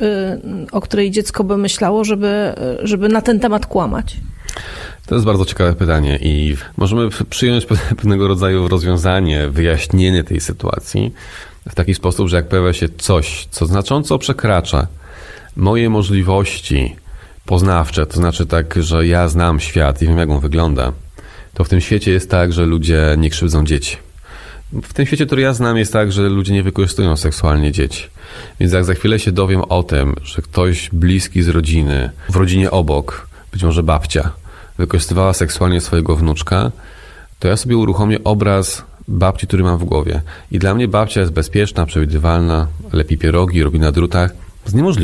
o której dziecko by myślało, żeby, żeby na ten temat kłamać? To jest bardzo ciekawe pytanie i możemy przyjąć pewnego rodzaju rozwiązanie, wyjaśnienie tej sytuacji w taki sposób, że jak pojawia się coś, co znacząco przekracza moje możliwości poznawcze, to znaczy tak, że ja znam świat i wiem, jak on wygląda, to w tym świecie jest tak, że ludzie nie krzywdzą dzieci. W tym świecie, który ja znam, jest tak, że ludzie nie wykorzystują seksualnie dzieci. Więc jak za chwilę się dowiem o tym, że ktoś bliski z rodziny, w rodzinie obok, być może babcia, wykorzystywała seksualnie swojego wnuczka, to ja sobie uruchomię obraz babci, który mam w głowie. I dla mnie babcia jest bezpieczna, przewidywalna, lepi pierogi, robi na drutach. To jest niemożliwe.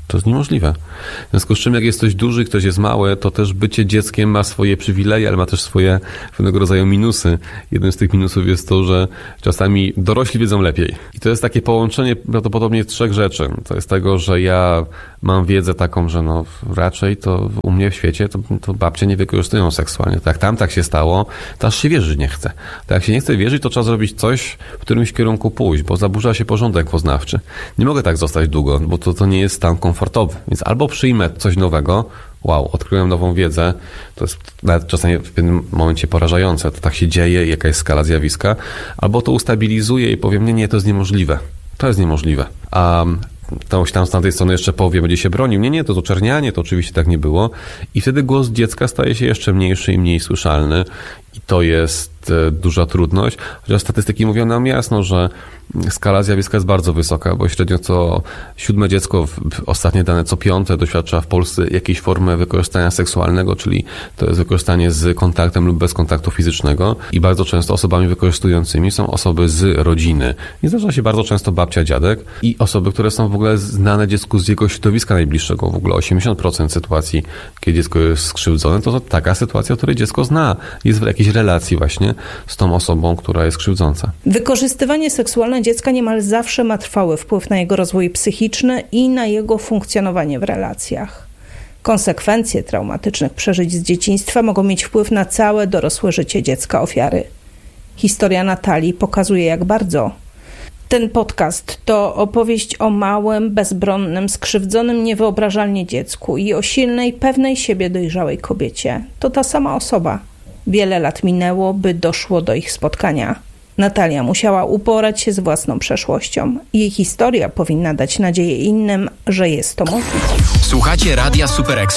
To jest niemożliwe. W związku z czym, jak jest ktoś duży, ktoś jest mały, to też bycie dzieckiem ma swoje przywileje, ale ma też swoje pewnego rodzaju minusy. Jednym z tych minusów jest to, że czasami dorośli wiedzą lepiej. I to jest takie połączenie prawdopodobnie trzech rzeczy. To jest tego, że ja mam wiedzę taką, że no raczej to u mnie w świecie to, to babcie nie wykorzystują seksualnie. Tak, tam tak się stało, to aż się wierzyć nie chce. Tak, jak się nie chce wierzyć, to trzeba zrobić coś, w którymś kierunku pójść, bo zaburza się porządek poznawczy. Nie mogę tak zostać długo, bo to, to nie jest stan komfortowy. Więc albo przyjmę coś nowego, wow, odkryłem nową wiedzę, to jest nawet czasami w pewnym momencie porażające, to tak się dzieje, jaka jest skala zjawiska, albo to ustabilizuję i powiem, nie, nie, to jest niemożliwe. To jest niemożliwe. A ktoś tam z tamtej strony jeszcze powie, będzie się bronił. Nie, nie, to oczernianie, to oczywiście tak nie było. I wtedy głos dziecka staje się jeszcze mniejszy i mniej słyszalny. I to jest duża trudność. Chociaż statystyki mówią nam jasno, że skala zjawiska jest bardzo wysoka, bo średnio co siódme dziecko, ostatnie dane co piąte, doświadcza w Polsce jakiejś formy wykorzystania seksualnego, czyli to jest wykorzystanie z kontaktem lub bez kontaktu fizycznego. I bardzo często osobami wykorzystującymi są osoby z rodziny. I zdarza się bardzo często babcia, dziadek i osoby, które są w ogóle znane dziecku z jego środowiska najbliższego. W ogóle osiemdziesiąt procent sytuacji, kiedy dziecko jest skrzywdzone, to, to taka sytuacja, w której dziecko zna, jest w jakiejś relacji właśnie z tą osobą, która jest krzywdząca. Wykorzystywanie seksualne dziecka niemal zawsze ma trwały wpływ na jego rozwój psychiczny i na jego funkcjonowanie w relacjach. Konsekwencje traumatycznych przeżyć z dzieciństwa mogą mieć wpływ na całe dorosłe życie dziecka ofiary. Historia Natalii pokazuje, jak bardzo. Ten podcast to opowieść o małym, bezbronnym, skrzywdzonym niewyobrażalnie dziecku i o silnej, pewnej siebie dojrzałej kobiecie. To ta sama osoba. Wiele lat minęło, by doszło do ich spotkania. Natalia musiała uporać się z własną przeszłością. Jej historia powinna dać nadzieję innym, że jest to możliwe. Słuchacie Radia Super Express.